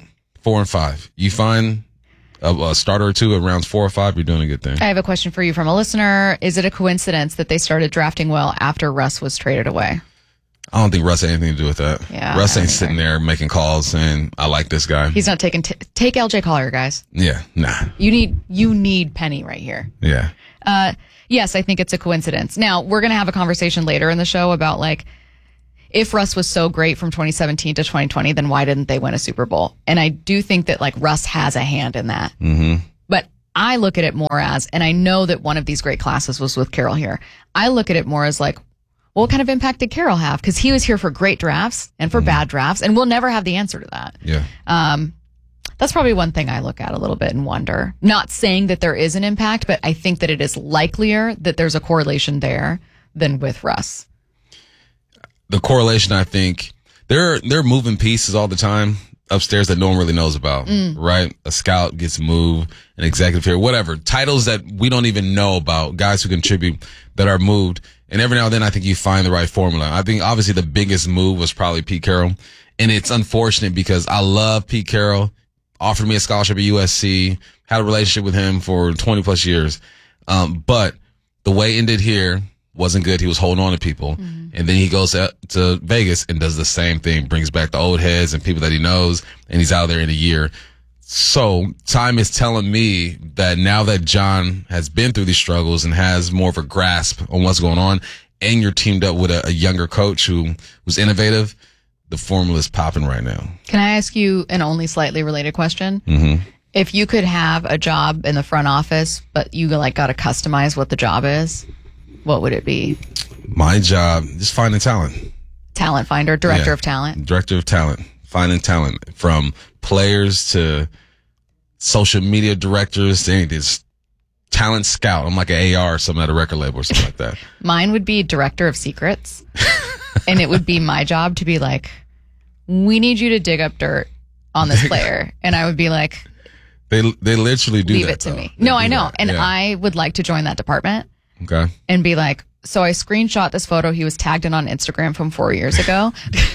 [SPEAKER 1] 4 and 5. You find a starter or two at rounds 4 or 5, you're doing a good thing.
[SPEAKER 2] I have a question for you from a listener. Is it a coincidence that they started drafting well after Russ was traded away?
[SPEAKER 1] I don't think Russ had anything to do with that.
[SPEAKER 2] Yeah,
[SPEAKER 1] Russ ain't sitting there making calls saying, I like this guy.
[SPEAKER 2] He's not taking take LJ Collier, guys.
[SPEAKER 1] Yeah, nah.
[SPEAKER 2] You need Penny right here.
[SPEAKER 1] Yeah.
[SPEAKER 2] Yes, I think it's a coincidence. Now, we're going to have a conversation later in the show about like, if Russ was so great from 2017 to 2020, then why didn't they win a Super Bowl? And I do think that like Russ has a hand in that.
[SPEAKER 1] Mm-hmm.
[SPEAKER 2] But I look at it more as, and I know that one of these great classes was with Carroll here. I look at it more as like, well, what kind of impact did Carroll have? Because he was here for great drafts and for bad drafts, and we'll never have the answer to that.
[SPEAKER 1] Yeah.
[SPEAKER 2] That's probably one thing I look at a little bit and wonder. Not saying that there is an impact, but I think that it is likelier that there's a correlation there than with Russ.
[SPEAKER 1] The correlation, I think, they're moving pieces all the time upstairs that no one really knows about, right? A scout gets moved, an executive here, whatever. Titles that we don't even know about, guys who contribute that are moved. And every now and then, I think you find the right formula. I think obviously the biggest move was probably Pete Carroll. And it's unfortunate because I love Pete Carroll, offered me a scholarship at USC, had a relationship with him for 20 plus years. But the way it ended here wasn't good. He was holding on to people. And then he goes to Vegas and does the same thing, brings back the old heads and people that he knows, and he's out there in a year. So time is telling me that now that John has been through these struggles and has more of a grasp on what's going on, and you're teamed up with a younger coach who's innovative, the formula is popping right now.
[SPEAKER 2] Can I ask you an only slightly related question?
[SPEAKER 1] Mm-hmm.
[SPEAKER 2] If you could have a job in the front office, but you like got to customize what the job is, what would it be?
[SPEAKER 1] My job, just finding talent.
[SPEAKER 2] Talent finder, director of talent.
[SPEAKER 1] Director of talent, finding talent from players to social media directors to anything. Just talent scout. I'm like an AR or something at a record label or something like that.
[SPEAKER 2] Mine would be director of secrets. And it would be my job to be like, we need you to dig up dirt on this player. And I would be like,
[SPEAKER 1] they literally do
[SPEAKER 2] leave
[SPEAKER 1] that,
[SPEAKER 2] it to
[SPEAKER 1] though.
[SPEAKER 2] me. No, I know.
[SPEAKER 1] That.
[SPEAKER 2] And
[SPEAKER 1] Yeah.
[SPEAKER 2] I would like to join that department.
[SPEAKER 1] Okay.
[SPEAKER 2] And be like, so I screenshot this photo he was tagged in on Instagram from 4 years ago.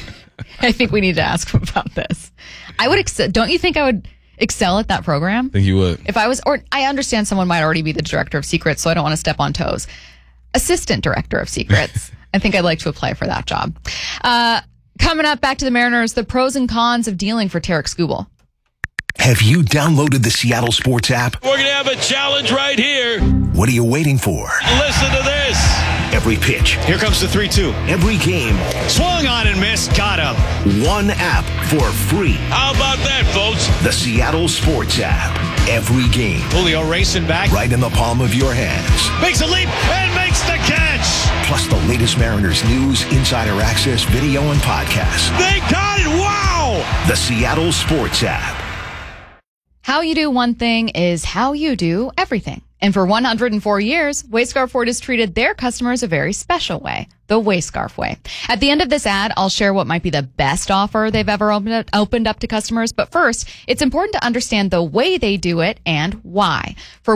[SPEAKER 2] I think we need to ask him about this. I would don't you think I would excel at that program?
[SPEAKER 1] I think you would.
[SPEAKER 2] If I was, or I understand someone might already be the director of secrets, so I don't want to step on toes. Assistant director of secrets. I think I'd like to apply for that job. Coming up, back to the Mariners, the pros and cons of dealing for Tarek Skubal.
[SPEAKER 5] Have you downloaded the Seattle Sports app?
[SPEAKER 9] We're going to have a challenge right here.
[SPEAKER 5] What are you waiting for?
[SPEAKER 9] Listen to this.
[SPEAKER 5] Every pitch.
[SPEAKER 9] Here comes the 3-2.
[SPEAKER 5] Every game.
[SPEAKER 9] Swung on and missed. Got him.
[SPEAKER 5] One app for free.
[SPEAKER 9] How about that, folks?
[SPEAKER 5] The Seattle Sports app. Every game.
[SPEAKER 9] Julio racing back.
[SPEAKER 5] Right in the palm of your hands.
[SPEAKER 9] Makes a leap and makes the catch.
[SPEAKER 5] Plus the latest Mariners news, insider access, video, and podcasts.
[SPEAKER 9] They got it. Wow.
[SPEAKER 5] The Seattle Sports app.
[SPEAKER 2] How you do one thing is how you do everything. And for 104 years, Wayscarf Ford has treated their customers a very special way, the Wayscarf way. At the end of this ad, I'll share what might be the best offer they've ever opened up to customers. But first, it's important to understand the way they do it and why. For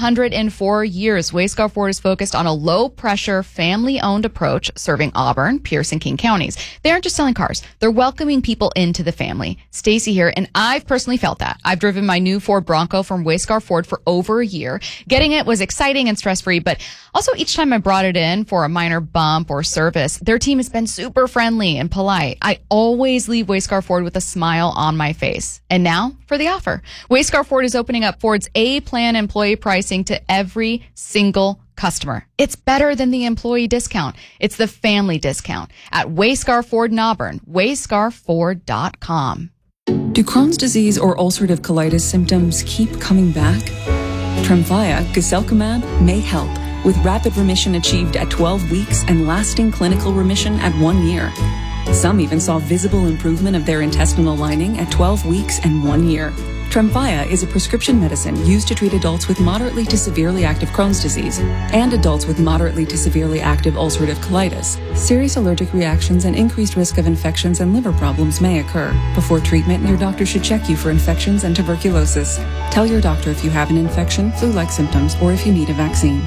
[SPEAKER 2] 104 years, Wayscarf Ford is focused on a low-pressure, family-owned approach serving Auburn, Pierce, and King counties. They aren't just selling cars. They're welcoming people into the family. Stacy here, and I've personally felt that. I've driven my new Ford Bronco from Wayscarf Ford for over a year. Getting it was exciting and stress-free, but also each time I brought it in for a minor bump or service, their team has been super friendly and polite. I always leave Wayscarf Ford with a smile on my face. And now for the offer. Wayscarf Ford is opening up Ford's A-Plan employee pricing to every single customer. It's better than the employee discount. It's the family discount at Wayscarf Ford in Auburn, wayscarford.com.
[SPEAKER 3] Do Crohn's disease or ulcerative colitis symptoms keep coming back? Tremfya, guselkumab, may help, with rapid remission achieved at 12 weeks and lasting clinical remission at 1 year. Some even saw visible improvement of their intestinal lining at 12 weeks and 1 year. Tremfya is a prescription medicine used to treat adults with moderately to severely active Crohn's disease and adults with moderately to severely active ulcerative colitis. Serious allergic reactions and increased risk of infections and liver problems may occur. Before treatment, your doctor should check you for infections and tuberculosis. Tell your doctor if you have an infection, flu-like symptoms, or if you need a vaccine.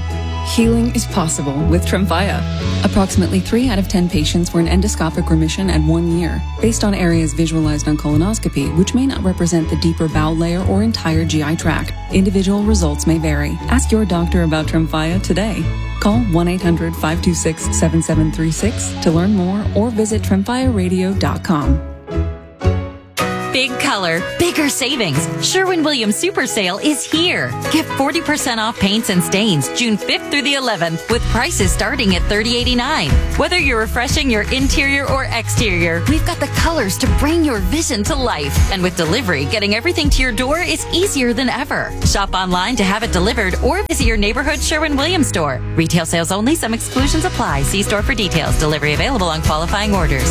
[SPEAKER 3] Healing is possible with Tremfya. Approximately 3 out of 10 patients were in endoscopic remission at 1 year, based on areas visualized on colonoscopy, which may not represent the deeper bowel layer or entire GI tract. Individual results may vary. Ask your doctor about Tremfya today. Call 1-800-526-7736 to learn more or visit TremfyaRadio.com.
[SPEAKER 4] Big color, bigger savings. Sherwin-Williams Super Sale is here. Get 40% off paints and stains June 5th through the 11th with prices starting at $30.89. Whether you're refreshing your interior or exterior, we've got the colors to bring your vision to life. And with delivery, getting everything to your door is easier than ever. Shop online to have it delivered or visit your neighborhood Sherwin-Williams store. Retail sales only. Some exclusions apply. See store for details. Delivery available on qualifying orders.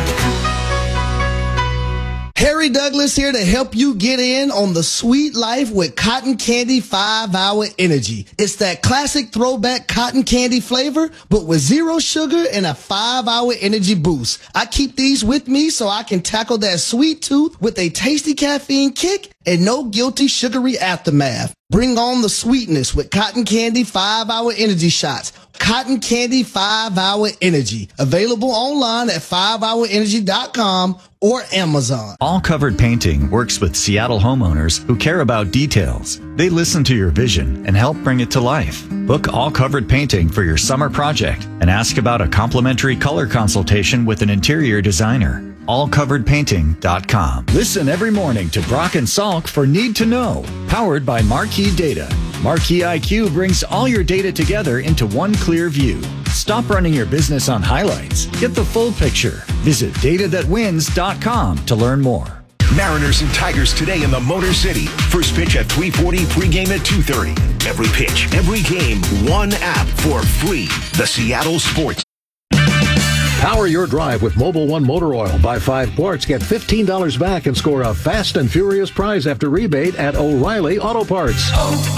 [SPEAKER 6] Harry Douglas here to help you get in on the sweet life with Cotton Candy 5-Hour Energy. It's that classic throwback cotton candy flavor, but with 0 sugar and a 5-hour energy boost. I keep these with me so I can tackle that sweet tooth with a tasty caffeine kick and no guilty sugary aftermath. Bring on the sweetness with Cotton Candy 5-Hour Energy Shots. Cotton Candy 5-Hour Energy. Available online at 5hourenergy.com or Amazon.
[SPEAKER 13] All Covered Painting works with Seattle homeowners who care about details. They listen to your vision and help bring it to life. Book All Covered Painting for your summer project and ask about a complimentary color consultation with an interior designer. allcoveredpainting.com. Listen every morning to Brock and Salk for Need to Know, powered by Marquee Data. Marquee IQ brings all your data together into one clear view. Stop running your business on highlights. Get the full picture. Visit datathatwins.com to learn more.
[SPEAKER 5] Mariners and Tigers today in the Motor City. First pitch at 3:40, pregame at 2:30. Every pitch, every game, one app for free. The Seattle Sports.
[SPEAKER 8] Power your drive with Mobil 1 Motor Oil. Buy 5 quarts, get $15 back, and score a fast and furious prize after rebate at O'Reilly Auto Parts.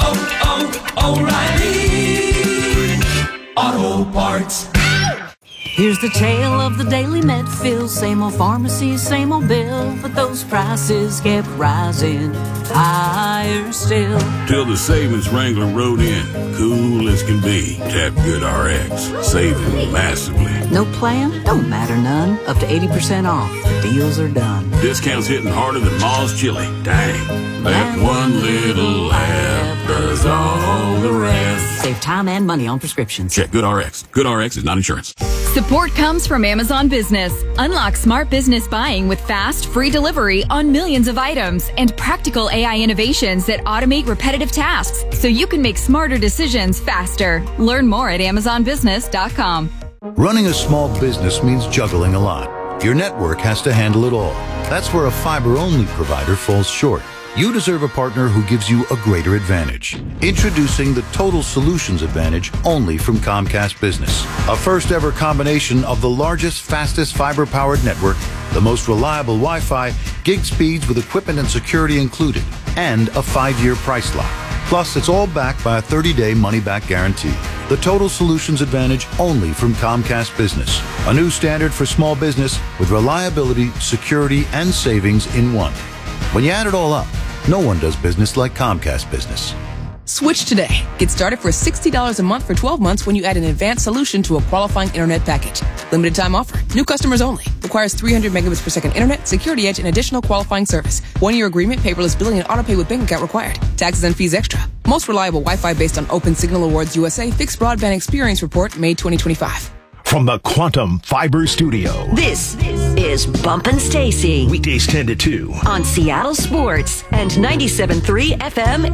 [SPEAKER 17] O'Reilly Auto Parts.
[SPEAKER 24] Here's the tale of the daily Medfield. Same old pharmacy, same old bill, but those prices kept rising higher still.
[SPEAKER 25] Till the savings Wrangler rode in, cool as can be. Tap Good RX, saving massively.
[SPEAKER 24] No plan? Don't matter none. Up to 80% off. The deals are done.
[SPEAKER 25] Discounts hitting harder than Ma's chili. Dang, that one little app does all the rest.
[SPEAKER 24] Save time and money on prescriptions.
[SPEAKER 25] Check Good RX. Good RX is not insurance.
[SPEAKER 26] Support comes from Amazon Business. Unlock smart business buying with fast, free delivery on millions of items and practical AI innovations that automate repetitive tasks so you can make smarter decisions faster. Learn more at AmazonBusiness.com.
[SPEAKER 8] Running a small business means juggling a lot. Your network has to handle it all. That's where a fiber-only provider falls short. You deserve a partner who gives you a greater advantage. Introducing the Total Solutions Advantage only from Comcast Business. A first-ever combination of the largest, fastest fiber-powered network, the most reliable Wi-Fi, gig speeds with equipment and security included, and a 5-year price lock. Plus, it's all backed by a 30-day money-back guarantee. The Total Solutions Advantage only from Comcast Business. A new standard for small business with reliability, security, and savings in one. When you add it all up, no one does business like Comcast Business.
[SPEAKER 27] Switch today. Get started for $60 a month for 12 months when you add an advanced solution to a qualifying internet package. Limited time offer. New customers only. Requires 300 megabits per second internet, security edge, and additional qualifying service. 1-year agreement, paperless billing, and auto pay with bank account required. Taxes and fees extra. Most reliable Wi-Fi based on Open Signal Awards USA Fixed Broadband Experience Report, May 2025.
[SPEAKER 5] From the Quantum Fiber Studio.
[SPEAKER 7] This is Bumpin' Stacy.
[SPEAKER 5] Weekdays 10 to 2.
[SPEAKER 7] On Seattle Sports and 97.3 FM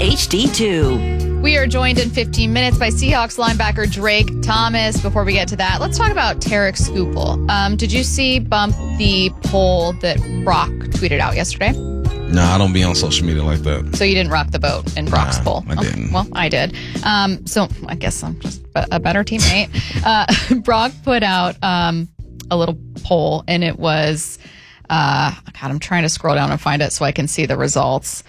[SPEAKER 7] HD2.
[SPEAKER 2] We are joined in 15 minutes by Seahawks linebacker Drake Thomas. Before we get to that, let's talk about Tarek Skubal. Did you see, Bump, the poll that Brock tweeted out yesterday?
[SPEAKER 1] No, I don't be on social media like that.
[SPEAKER 2] So you didn't rock the boat in Brock's poll?
[SPEAKER 1] I didn't.
[SPEAKER 2] Well, I did. So I guess I'm just a better teammate. Brock put out a little poll, and it was, God, I'm trying to scroll down and find it so I can see the results.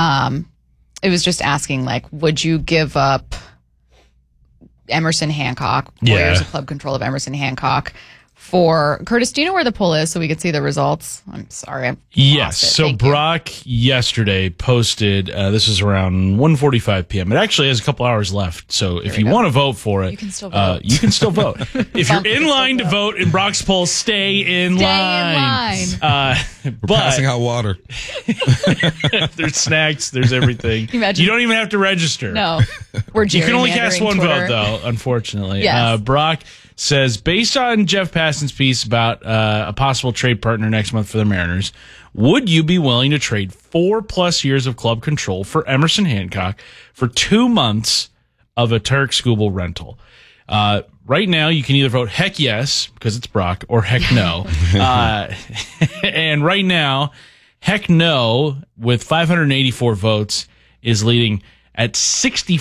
[SPEAKER 2] It was just asking, like, would you give up Emerson Hancock, Warriors of Club Control of Emerson Hancock, for Curtis. Do you know where the poll is so we could see the results? I'm sorry.
[SPEAKER 10] Yes. So Brock yesterday posted, this is around 1:45 p.m. It actually has a couple hours left. So if you want to vote for it, you can still vote. If you're in line to vote in Brock's poll, stay in line.
[SPEAKER 1] We're passing out water.
[SPEAKER 10] There's snacks. There's everything. You don't even have to register.
[SPEAKER 2] No. You
[SPEAKER 10] can only cast one vote, though, unfortunately.
[SPEAKER 2] Yes.
[SPEAKER 10] Brock says, based on Jeff Passan's piece about a possible trade partner next month for the Mariners, would you be willing to trade 4+ years of club control for Emerson Hancock for 2 months of a Tarik Skubal rental? Right now, you can either vote heck yes, because it's Brock, or heck no. And right now, heck no, with 584 votes, is leading at 64%,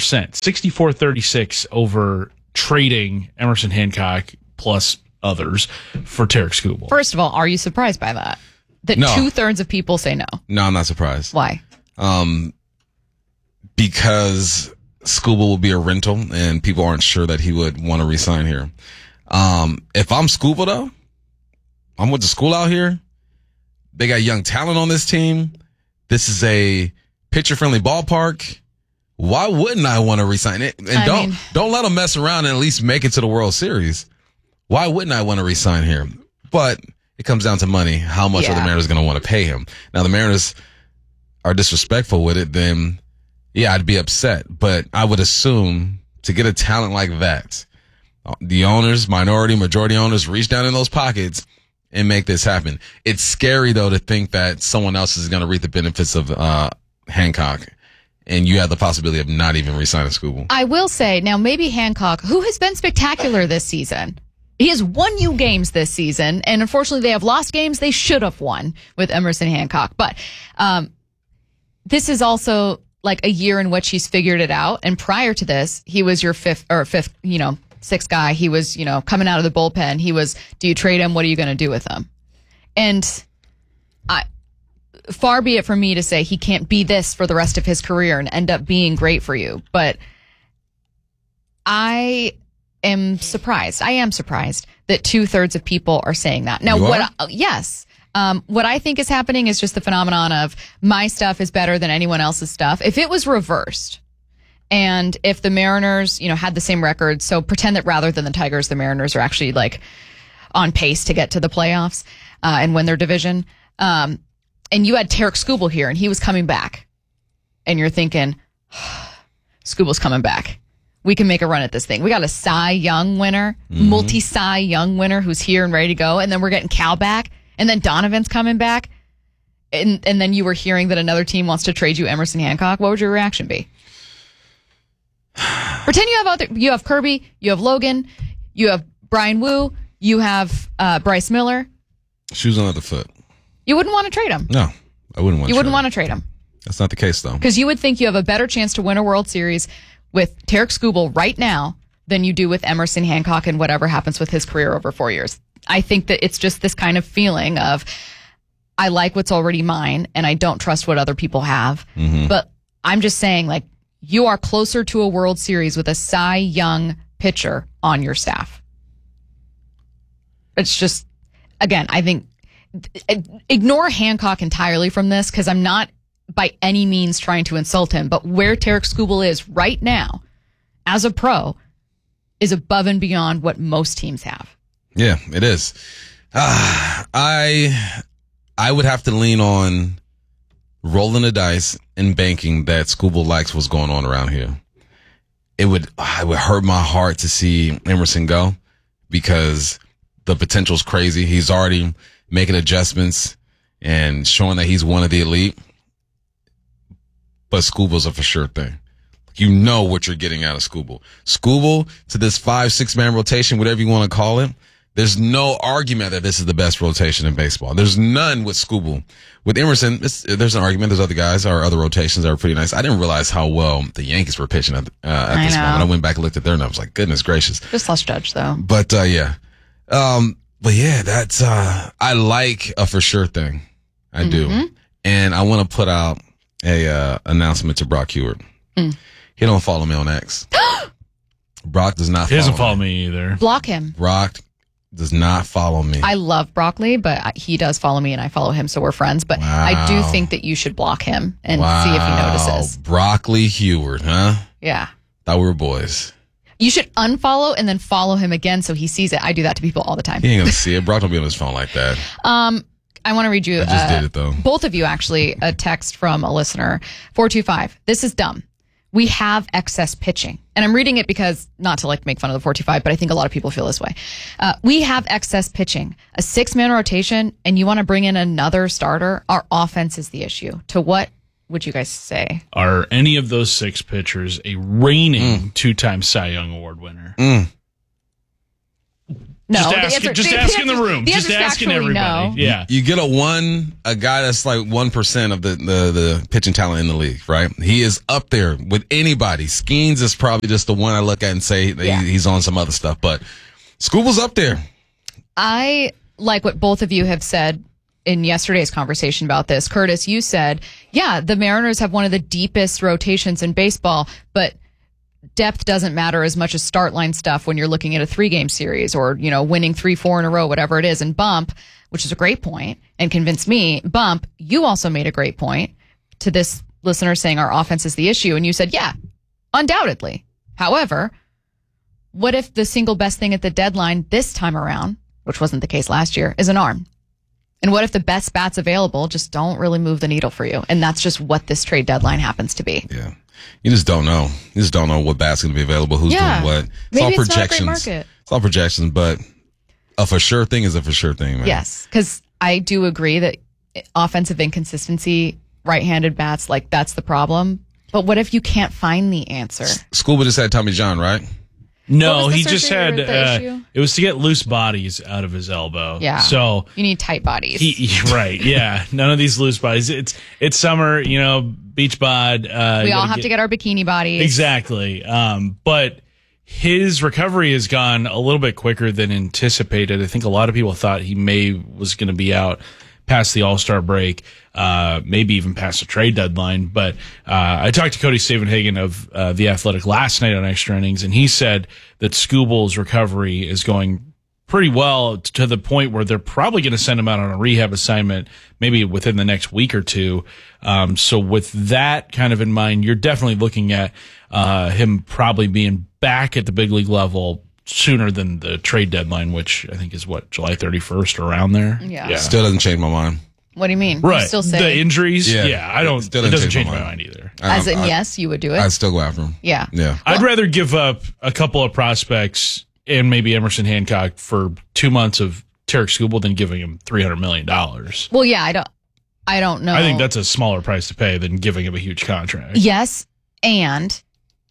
[SPEAKER 10] 64-36 over trading Emerson Hancock plus others for Tarik Skubal.
[SPEAKER 2] First of all, are you surprised by that? That
[SPEAKER 1] No.
[SPEAKER 2] 2/3 of people say no.
[SPEAKER 1] No, I'm not surprised.
[SPEAKER 2] Why?
[SPEAKER 1] Because Skubal will be a rental and people aren't sure that he would want to resign here. If I'm Skubal, though, I'm with the school out here. They got young talent on this team. This is a pitcher-friendly ballpark. Why wouldn't I want to resign it? And don't let them mess around and at least make it to the World Series. Why wouldn't I want to resign here? But it comes down to money. How much are the Mariners going to want to pay him? Now, the Mariners are disrespectful with it, then yeah, I'd be upset. But I would assume to get a talent like that, the owners, majority owners, reach down in those pockets and make this happen. It's scary, though, to think that someone else is going to reap the benefits of Hancock, and you have the possibility of not even re-signing Skubal.
[SPEAKER 2] I will say, now maybe Hancock, who has been spectacular this season, he has won you games this season, and unfortunately they have lost games they should have won with Emerson Hancock. But this is also like a year in which he's figured it out, and prior to this, he was your sixth guy. He was, coming out of the bullpen. He was, do you trade him? What are you going to do with him? And far be it from me to say he can't be this for the rest of his career and end up being great for you. But I am surprised. I am surprised that 2/3 of people are saying that. Now, yes. What I think is happening is just the phenomenon of my stuff is better than anyone else's stuff. If it was reversed, and if the Mariners, had the same record, so pretend that rather than the Tigers, the Mariners are actually like on pace to get to the playoffs and win their division. And you had Tarik Skubal here, and he was coming back, and you're thinking, Skubal's coming back. We can make a run at this thing. We got a Cy Young winner, multi-Cy Young winner who's here and ready to go, and then we're getting Cal back, and then Donovan's coming back, and then you were hearing that another team wants to trade you Emerson Hancock. What would your reaction be? Pretend you have Kirby, you have Logan, you have Brian Wu, you have Bryce Miller.
[SPEAKER 1] Shoes on the other foot.
[SPEAKER 2] You wouldn't want to trade him.
[SPEAKER 1] No, I wouldn't want.
[SPEAKER 2] You wouldn't want to trade him.
[SPEAKER 1] That's not the case, though.
[SPEAKER 2] Because you would think you have a better chance to win a World Series with Tarik Skubal right now than you do with Emerson Hancock and whatever happens with his career over 4 years. I think that it's just this kind of feeling of I like what's already mine and I don't trust what other people have. Mm-hmm. But I'm just saying, like, you are closer to a World Series with a Cy Young pitcher on your staff. It's just, again, I think ignore Hancock entirely from this because I'm not by any means trying to insult him, but where Tarik Skubal is right now as a pro is above and beyond what most teams have.
[SPEAKER 1] Yeah, it is. I would have to lean on rolling the dice and banking that Skubal likes what's going on around here. It would hurt my heart to see Emerson go because the potential's crazy. He's already making adjustments and showing that he's one of the elite. But Skubal's a for sure thing. You know what you're getting out of Skubal. Skubal to this 5-6 man rotation, whatever you want to call it. There's no argument that this is the best rotation in baseball. There's none with Skubal. With Emerson, there's an argument. There's other guys or other rotations that are pretty nice. I didn't realize how well the Yankees were pitching at this moment. I went back and looked at their numbers. Like, goodness gracious.
[SPEAKER 2] Just lost Judge, though.
[SPEAKER 1] But, yeah. But yeah, that's, I like a for sure thing. I do. And I want to put out a announcement to Brock Huard. He don't follow me on X. Brock does not follow me.
[SPEAKER 10] He doesn't follow me either.
[SPEAKER 2] Block him.
[SPEAKER 1] Brock does not follow me.
[SPEAKER 2] I love Broccoli, but he does follow me and I follow him, so we're friends. But I do think that you should block him and see if he notices.
[SPEAKER 1] Broccoli Heward, huh?
[SPEAKER 2] Yeah.
[SPEAKER 1] Thought we were boys.
[SPEAKER 2] You should unfollow and then follow him again so he sees it. I do that to people all the time.
[SPEAKER 1] He ain't going to see it. Brock don't be on his phone like that.
[SPEAKER 2] I want to read you.
[SPEAKER 1] I just did it, though.
[SPEAKER 2] Both of you, actually, a text from a listener. 425. This is dumb. We have excess pitching. And I'm reading it because, not to like make fun of the 425, but I think a lot of people feel this way. We have excess pitching, a 6-man rotation, and you want to bring in another starter? Our offense is the issue. To what would you guys say?
[SPEAKER 10] Are any of those 6 pitchers a reigning 2-time Cy Young Award winner?
[SPEAKER 2] No,
[SPEAKER 10] just ask in the room. Just asking everybody.
[SPEAKER 2] No.
[SPEAKER 10] Yeah.
[SPEAKER 1] You get a guy that's like 1% of the pitching talent in the league, right? He is up there with anybody. Skeens is probably just the one I look at and say he's on some other stuff, but Scooble's up there.
[SPEAKER 2] I like what both of you have said in yesterday's conversation about this. Curtis, you said, yeah, the Mariners have one of the deepest rotations in baseball, but depth doesn't matter as much as start line stuff when you're looking at a 3-game series or, winning 3-4 in a row, whatever it is. And Bump, which is a great point and convinced me, Bump, you also made a great point to this listener saying our offense is the issue. And you said, yeah, undoubtedly. However, what if the single best thing at the deadline this time around, which wasn't the case last year, is an arm? And what if the best bats available just don't really move the needle for you? And that's just what this trade deadline happens to be.
[SPEAKER 1] Yeah. You just don't know. You just don't know what bat's going to be available, who's doing what. It's all projections. Not a great market. It's all projections, but a for sure thing is a for sure thing, man.
[SPEAKER 2] Yes, because I do agree that offensive inconsistency, right-handed bats, like that's the problem. But what if you can't find the answer?
[SPEAKER 1] Scuba just had Tommy John, right?
[SPEAKER 10] No, he just had, it was to get loose bodies out of his elbow.
[SPEAKER 2] Yeah.
[SPEAKER 10] So
[SPEAKER 2] you need tight bodies.
[SPEAKER 10] Right. Yeah. None of these loose bodies. It's summer, beach bod.
[SPEAKER 2] We all have to get our bikini bodies.
[SPEAKER 10] Exactly. But his recovery has gone a little bit quicker than anticipated. I think a lot of people thought he was going to be out past the All-Star break, maybe even past the trade deadline. But I talked to Cody Stavenhagen of The Athletic last night on Extra Innings, and he said that Scooble's recovery is going pretty well to the point where they're probably going to send him out on a rehab assignment maybe within the next week or two. So with that kind of in mind, you're definitely looking at him probably being back at the big league level sooner than the trade deadline, which I think is July 31st, around there.
[SPEAKER 2] Yeah.
[SPEAKER 1] Still doesn't change my mind.
[SPEAKER 2] What do you mean?
[SPEAKER 10] Right.
[SPEAKER 2] You still say
[SPEAKER 10] the injuries?
[SPEAKER 1] Yeah.
[SPEAKER 10] I don't. It doesn't change my mind either.
[SPEAKER 2] As in, yes, you would do it.
[SPEAKER 1] I'd still go after him.
[SPEAKER 2] Yeah.
[SPEAKER 10] I'd rather give up a couple of prospects and maybe Emerson Hancock for 2 months of Tarek Skubal than giving him $300 million.
[SPEAKER 2] Well, yeah, I don't know.
[SPEAKER 10] I think that's a smaller price to pay than giving him a huge contract.
[SPEAKER 2] Yes, and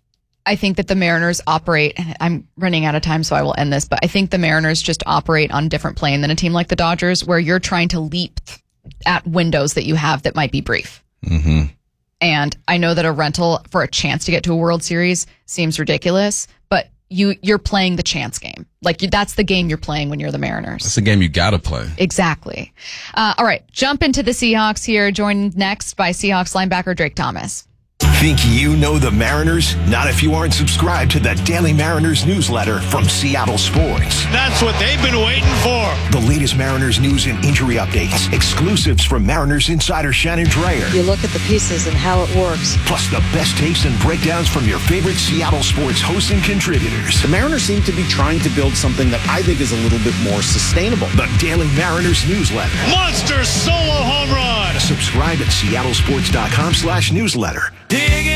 [SPEAKER 2] I think that the Mariners operate, and I'm running out of time, so I will end this, but I think the Mariners just operate on a different plane than a team like the Dodgers, where you're trying to leap at windows that you have that might be brief.
[SPEAKER 1] Mm-hmm.
[SPEAKER 2] And I know that a rental for a chance to get to a World Series seems ridiculous, but you're playing the chance game. That's the game you're playing when you're the Mariners.
[SPEAKER 1] That's the game you got to play.
[SPEAKER 2] Exactly. All right, jump into the Seahawks here, joined next by Seahawks linebacker Drake Thomas.
[SPEAKER 5] Think you know the Mariners? Not if you aren't subscribed to the Daily Mariners newsletter from Seattle Sports.
[SPEAKER 9] That's what they've been waiting for.
[SPEAKER 5] The latest Mariners news and injury updates, exclusives from Mariners insider Shannon Dreyer.
[SPEAKER 12] You look at the pieces and how it works.
[SPEAKER 5] Plus the best takes and breakdowns from your favorite Seattle Sports hosts and contributors.
[SPEAKER 14] The Mariners seem to be trying to build something that I think is a little bit more sustainable.
[SPEAKER 5] The Daily Mariners newsletter.
[SPEAKER 9] Monster solo home run.
[SPEAKER 5] Subscribe at seattlesports.com/newsletter.
[SPEAKER 17] Digging